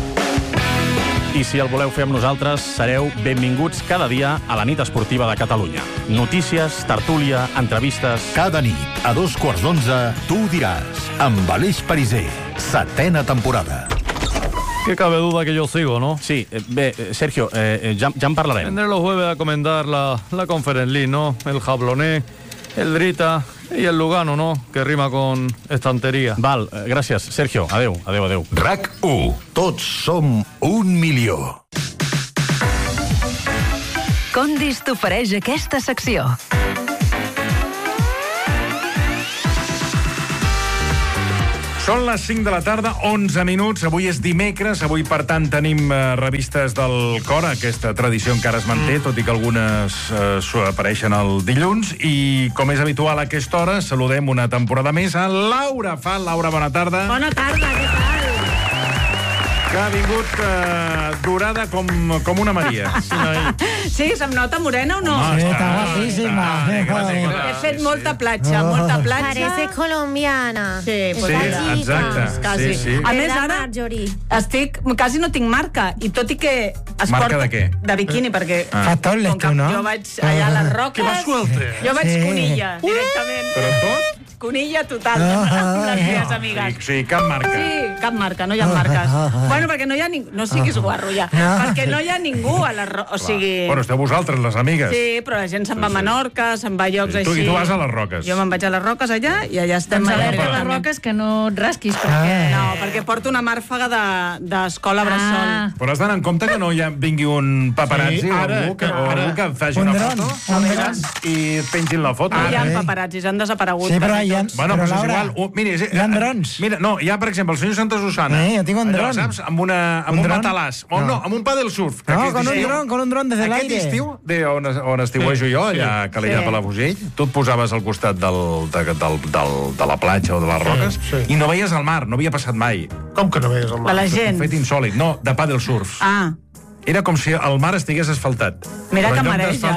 I si el voleu fer amb nosaltres, sereu benvinguts cada dia a la nit esportiva de Catalunya. Notícies, tertúlia, entrevistes... Cada nit, a 11:15, tu ho diràs, amb Aleix Pariser, 7ª temporada. Que cabe duda que yo sigo, ¿no? Sí, bé, Sergio, ja en parlarem. Vendré los jueves a comentar la Conference League, ¿no? El Jabloné, el Drita y el Lugano, ¿no? Que rima con estantería. Val, gràcies, Sergio. Adeu. RAC1. Tots som 1 milió. Condis t'ofereix aquesta secció. Són les 5 de la tarda, 11 minuts. Avui és dimecres, avui, per tant, tenim revistes del cor. Aquesta tradició encara es manté, tot i que algunes apareixen el dilluns. I, com és habitual a aquesta hora, saludem una temporada més a Laura Fall. Laura, bona tarda. Bona tarda, què tal? Que ha vingut dorada com una Maria. Sí, se'm nota morena o no? Sí, està guapíssima. He fet molta platja. Parece colombiana. Sí, exacte. Quasi. Sí. A més, ara quasi no tinc marca, i tot i que es marca porta... de què? De biquini, perquè... Fatole, tu, no? Jo vaig allà a les roques... Jo vaig conilla, directament. Però tot? Conilla total, amb les meves amigues. Sí, cap marca. Sí, cap marca, no hi ha marques. Bueno, perquè no hi ha ningú... No siguis guarro, ja. Perquè no hi ha ningú a les roques. O sigui... Bueno, esteu vosaltres, les amigues. Sí, però la gent se'n va a Menorca, se'n va a llocs així. I tu vas a les roques. Jo me'n vaig a les roques allà i allà estem... Doncs alerta a les roques que no et rasquis, perquè... No, perquè porto una màrfaga d'escola bressol. Però has d'anar en compte que no hi vingui un paparazzi o algú que et faci una foto i et pengin la foto. No hi ha paparazzis, han desaparegut. Sí, però hi ha... Bueno, però és igual. Mira, hi ha drons. Mira, no, hi ha, per exemple, el senyor Santa Susana. Jo tinc un dron. Saps? Amb un matalàs. O no, amb un paddle surf. No, con un dron des de l'aire. Aquest estiu, on estiuejo jo, allà a Calella de Palafrugell, tu et posaves al costat de la platja o de les roques i no veies el mar, no havia passat mai. Com que no veies el mar? De la gent. Un fet insòlid. No, de paddle surf. Ah. Era com si el mar estigués asfaltat. Mira que mareja,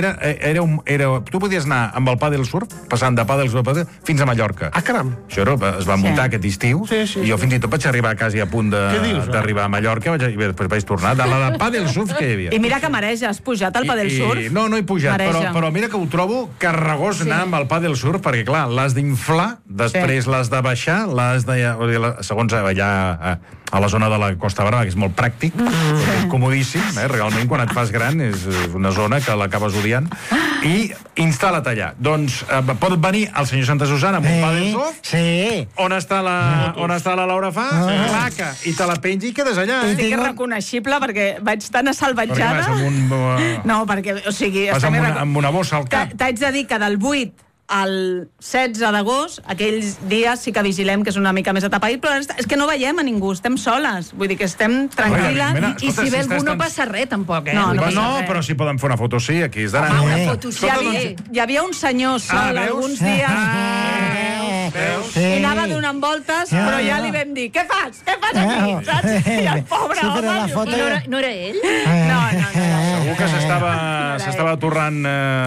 Tu podies anar amb el paddle surf, passant de paddle surf fins a Mallorca. Ah, caram. Això es va muntar aquest estiu, i jo fins i tot vaig arribar quasi a punt d'arribar a Mallorca, i després vaig tornar de la de paddle surf que hi havia. I mira que mareja, has pujat al paddle surf? No he pujat, però mira que ho trobo carregós anar amb el paddle surf, perquè clar, l'has d'inflar, després l'has de baixar, segons allà a la zona de la Costa Brava, que és molt pràctic, comodíssim, realment, quan et fas gran, és una zona que l'acabes odiant, i instal·la't allà. Doncs pot venir el senyor Santa Susana amb un paddle surf, on està la Laura Fa, placa, i te la penja i quedes allà. Estic irreconeixible perquè vaig tan assalvatjada. No, perquè, o sigui... Vas amb una bossa al cap. T'haig de dir que del 8 el 16 d'agost, aquells dies sí que vigilem, que és una mica més atapeït, però és que no veiem a ningú, estem soles. Vull dir que estem tranquil·les. I si ve algú no passa res, tampoc, eh? No, però si poden fer una foto, sí, aquí és d'anar. Una foto, sí. Hi havia un senyor sol alguns dies... I anava donant voltes, però ja li vam dir, què fas? Què fas aquí? Saps? I el pobre home... No era ell? No. Segur que s'estava torrant...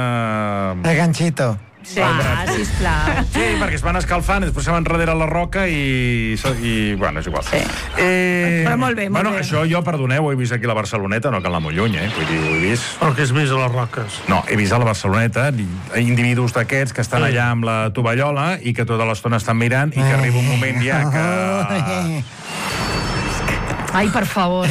El ganchito. Sí, sisplau. Sí, perquè es van escalfant, després se van darrere la roca i bueno, és igual. Però molt bé, Bueno, això jo, perdoneu, ho he vist aquí a la Barceloneta, no cal anar molt lluny, Vull dir, ho he vist... Però que has vist a les roques? No, he vist a la Barceloneta individus d'aquests que estan allà amb la tovallola i que tota l'estona estan mirant i que arriba un moment ja que... Ai, per favor.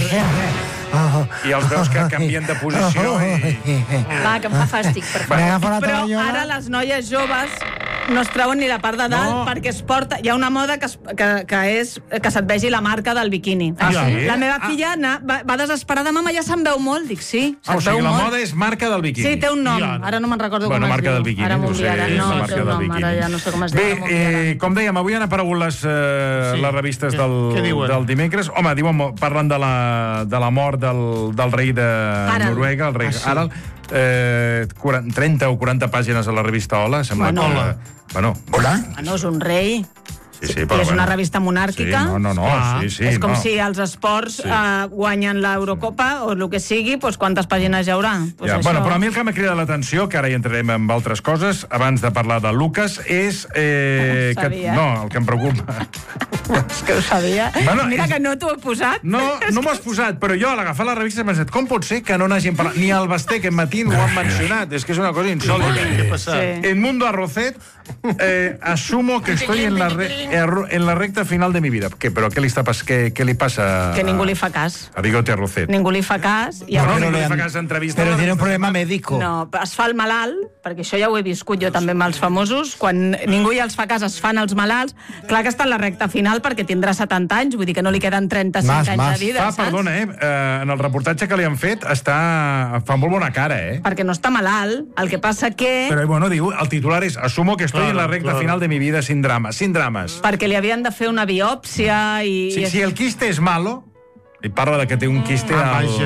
I els veus que canvien de posició i... Va, que em fa fàstic, per favor. Però ara les noies joves no es treuen ni la part de dalt perquè es porta... Hi ha una moda que se't vegi la marca del biquini. La meva filla va desesperada, mama, ja se'n veu molt. Dic, sí, o sigui, la moda és marca del biquini. Sí, té un nom. Ara no me'n recordo com es diu. Marca del biquini. Ara m'ho enviarà. No, té un nom, ara ja no sé com es diu. Bé, com dèiem, avui han aparegut les revistes del dimecres. Home, parlen de la mort del rei de Noruega, el rei Harald. 30 o 40 pàgines a la revista Hola. Sembla Bueno. Hola? No és un rei. Sí, però és una revista monàrquica. Sí, és com si els esports guanyen l'Eurocopa o el que sigui, doncs quantes pàgines hi haurà? Bueno, però a mi el que m'ha cridat l'atenció, que ara hi entrarem amb altres coses, abans de parlar de Lucas, és... el que em preocupa. És que ho sabia. Mira que no t'ho he posat. No m'ho has posat, però jo a l'agafar la revista m'he dit, com pot ser que no n'hagin parlat? Ni el Basté, que matí ho han mencionat. És que és una cosa insòlita. En Mundo Arrocet, asumo que estoy en la recta final de mi vida. ¿Pero qué le pasa? Que ningú li fa cas. A Bigote Arrocet. Ningú li fa cas. Ningú li fa cas d'entrevista. Però tiene un problema médico. No, es fa el malalt, perquè això ja ho he viscut jo també amb els famosos, quan ningú ja els fa cas, es fan els malalts. Clar que està en la recta final perquè tindrà 70 anys, vull dir que no li queden 35 anys de vida, saps? Perdona, en el reportatge que li han fet fa molt bona cara, Perquè no està malalt, el que passa que... Però, bueno, diu, el titular és asumo que estoy en la recta final de mi vida sin dramas. Perquè li havien de fer una biòpsia i... Si el quiste és malo, i parla de que té un quiste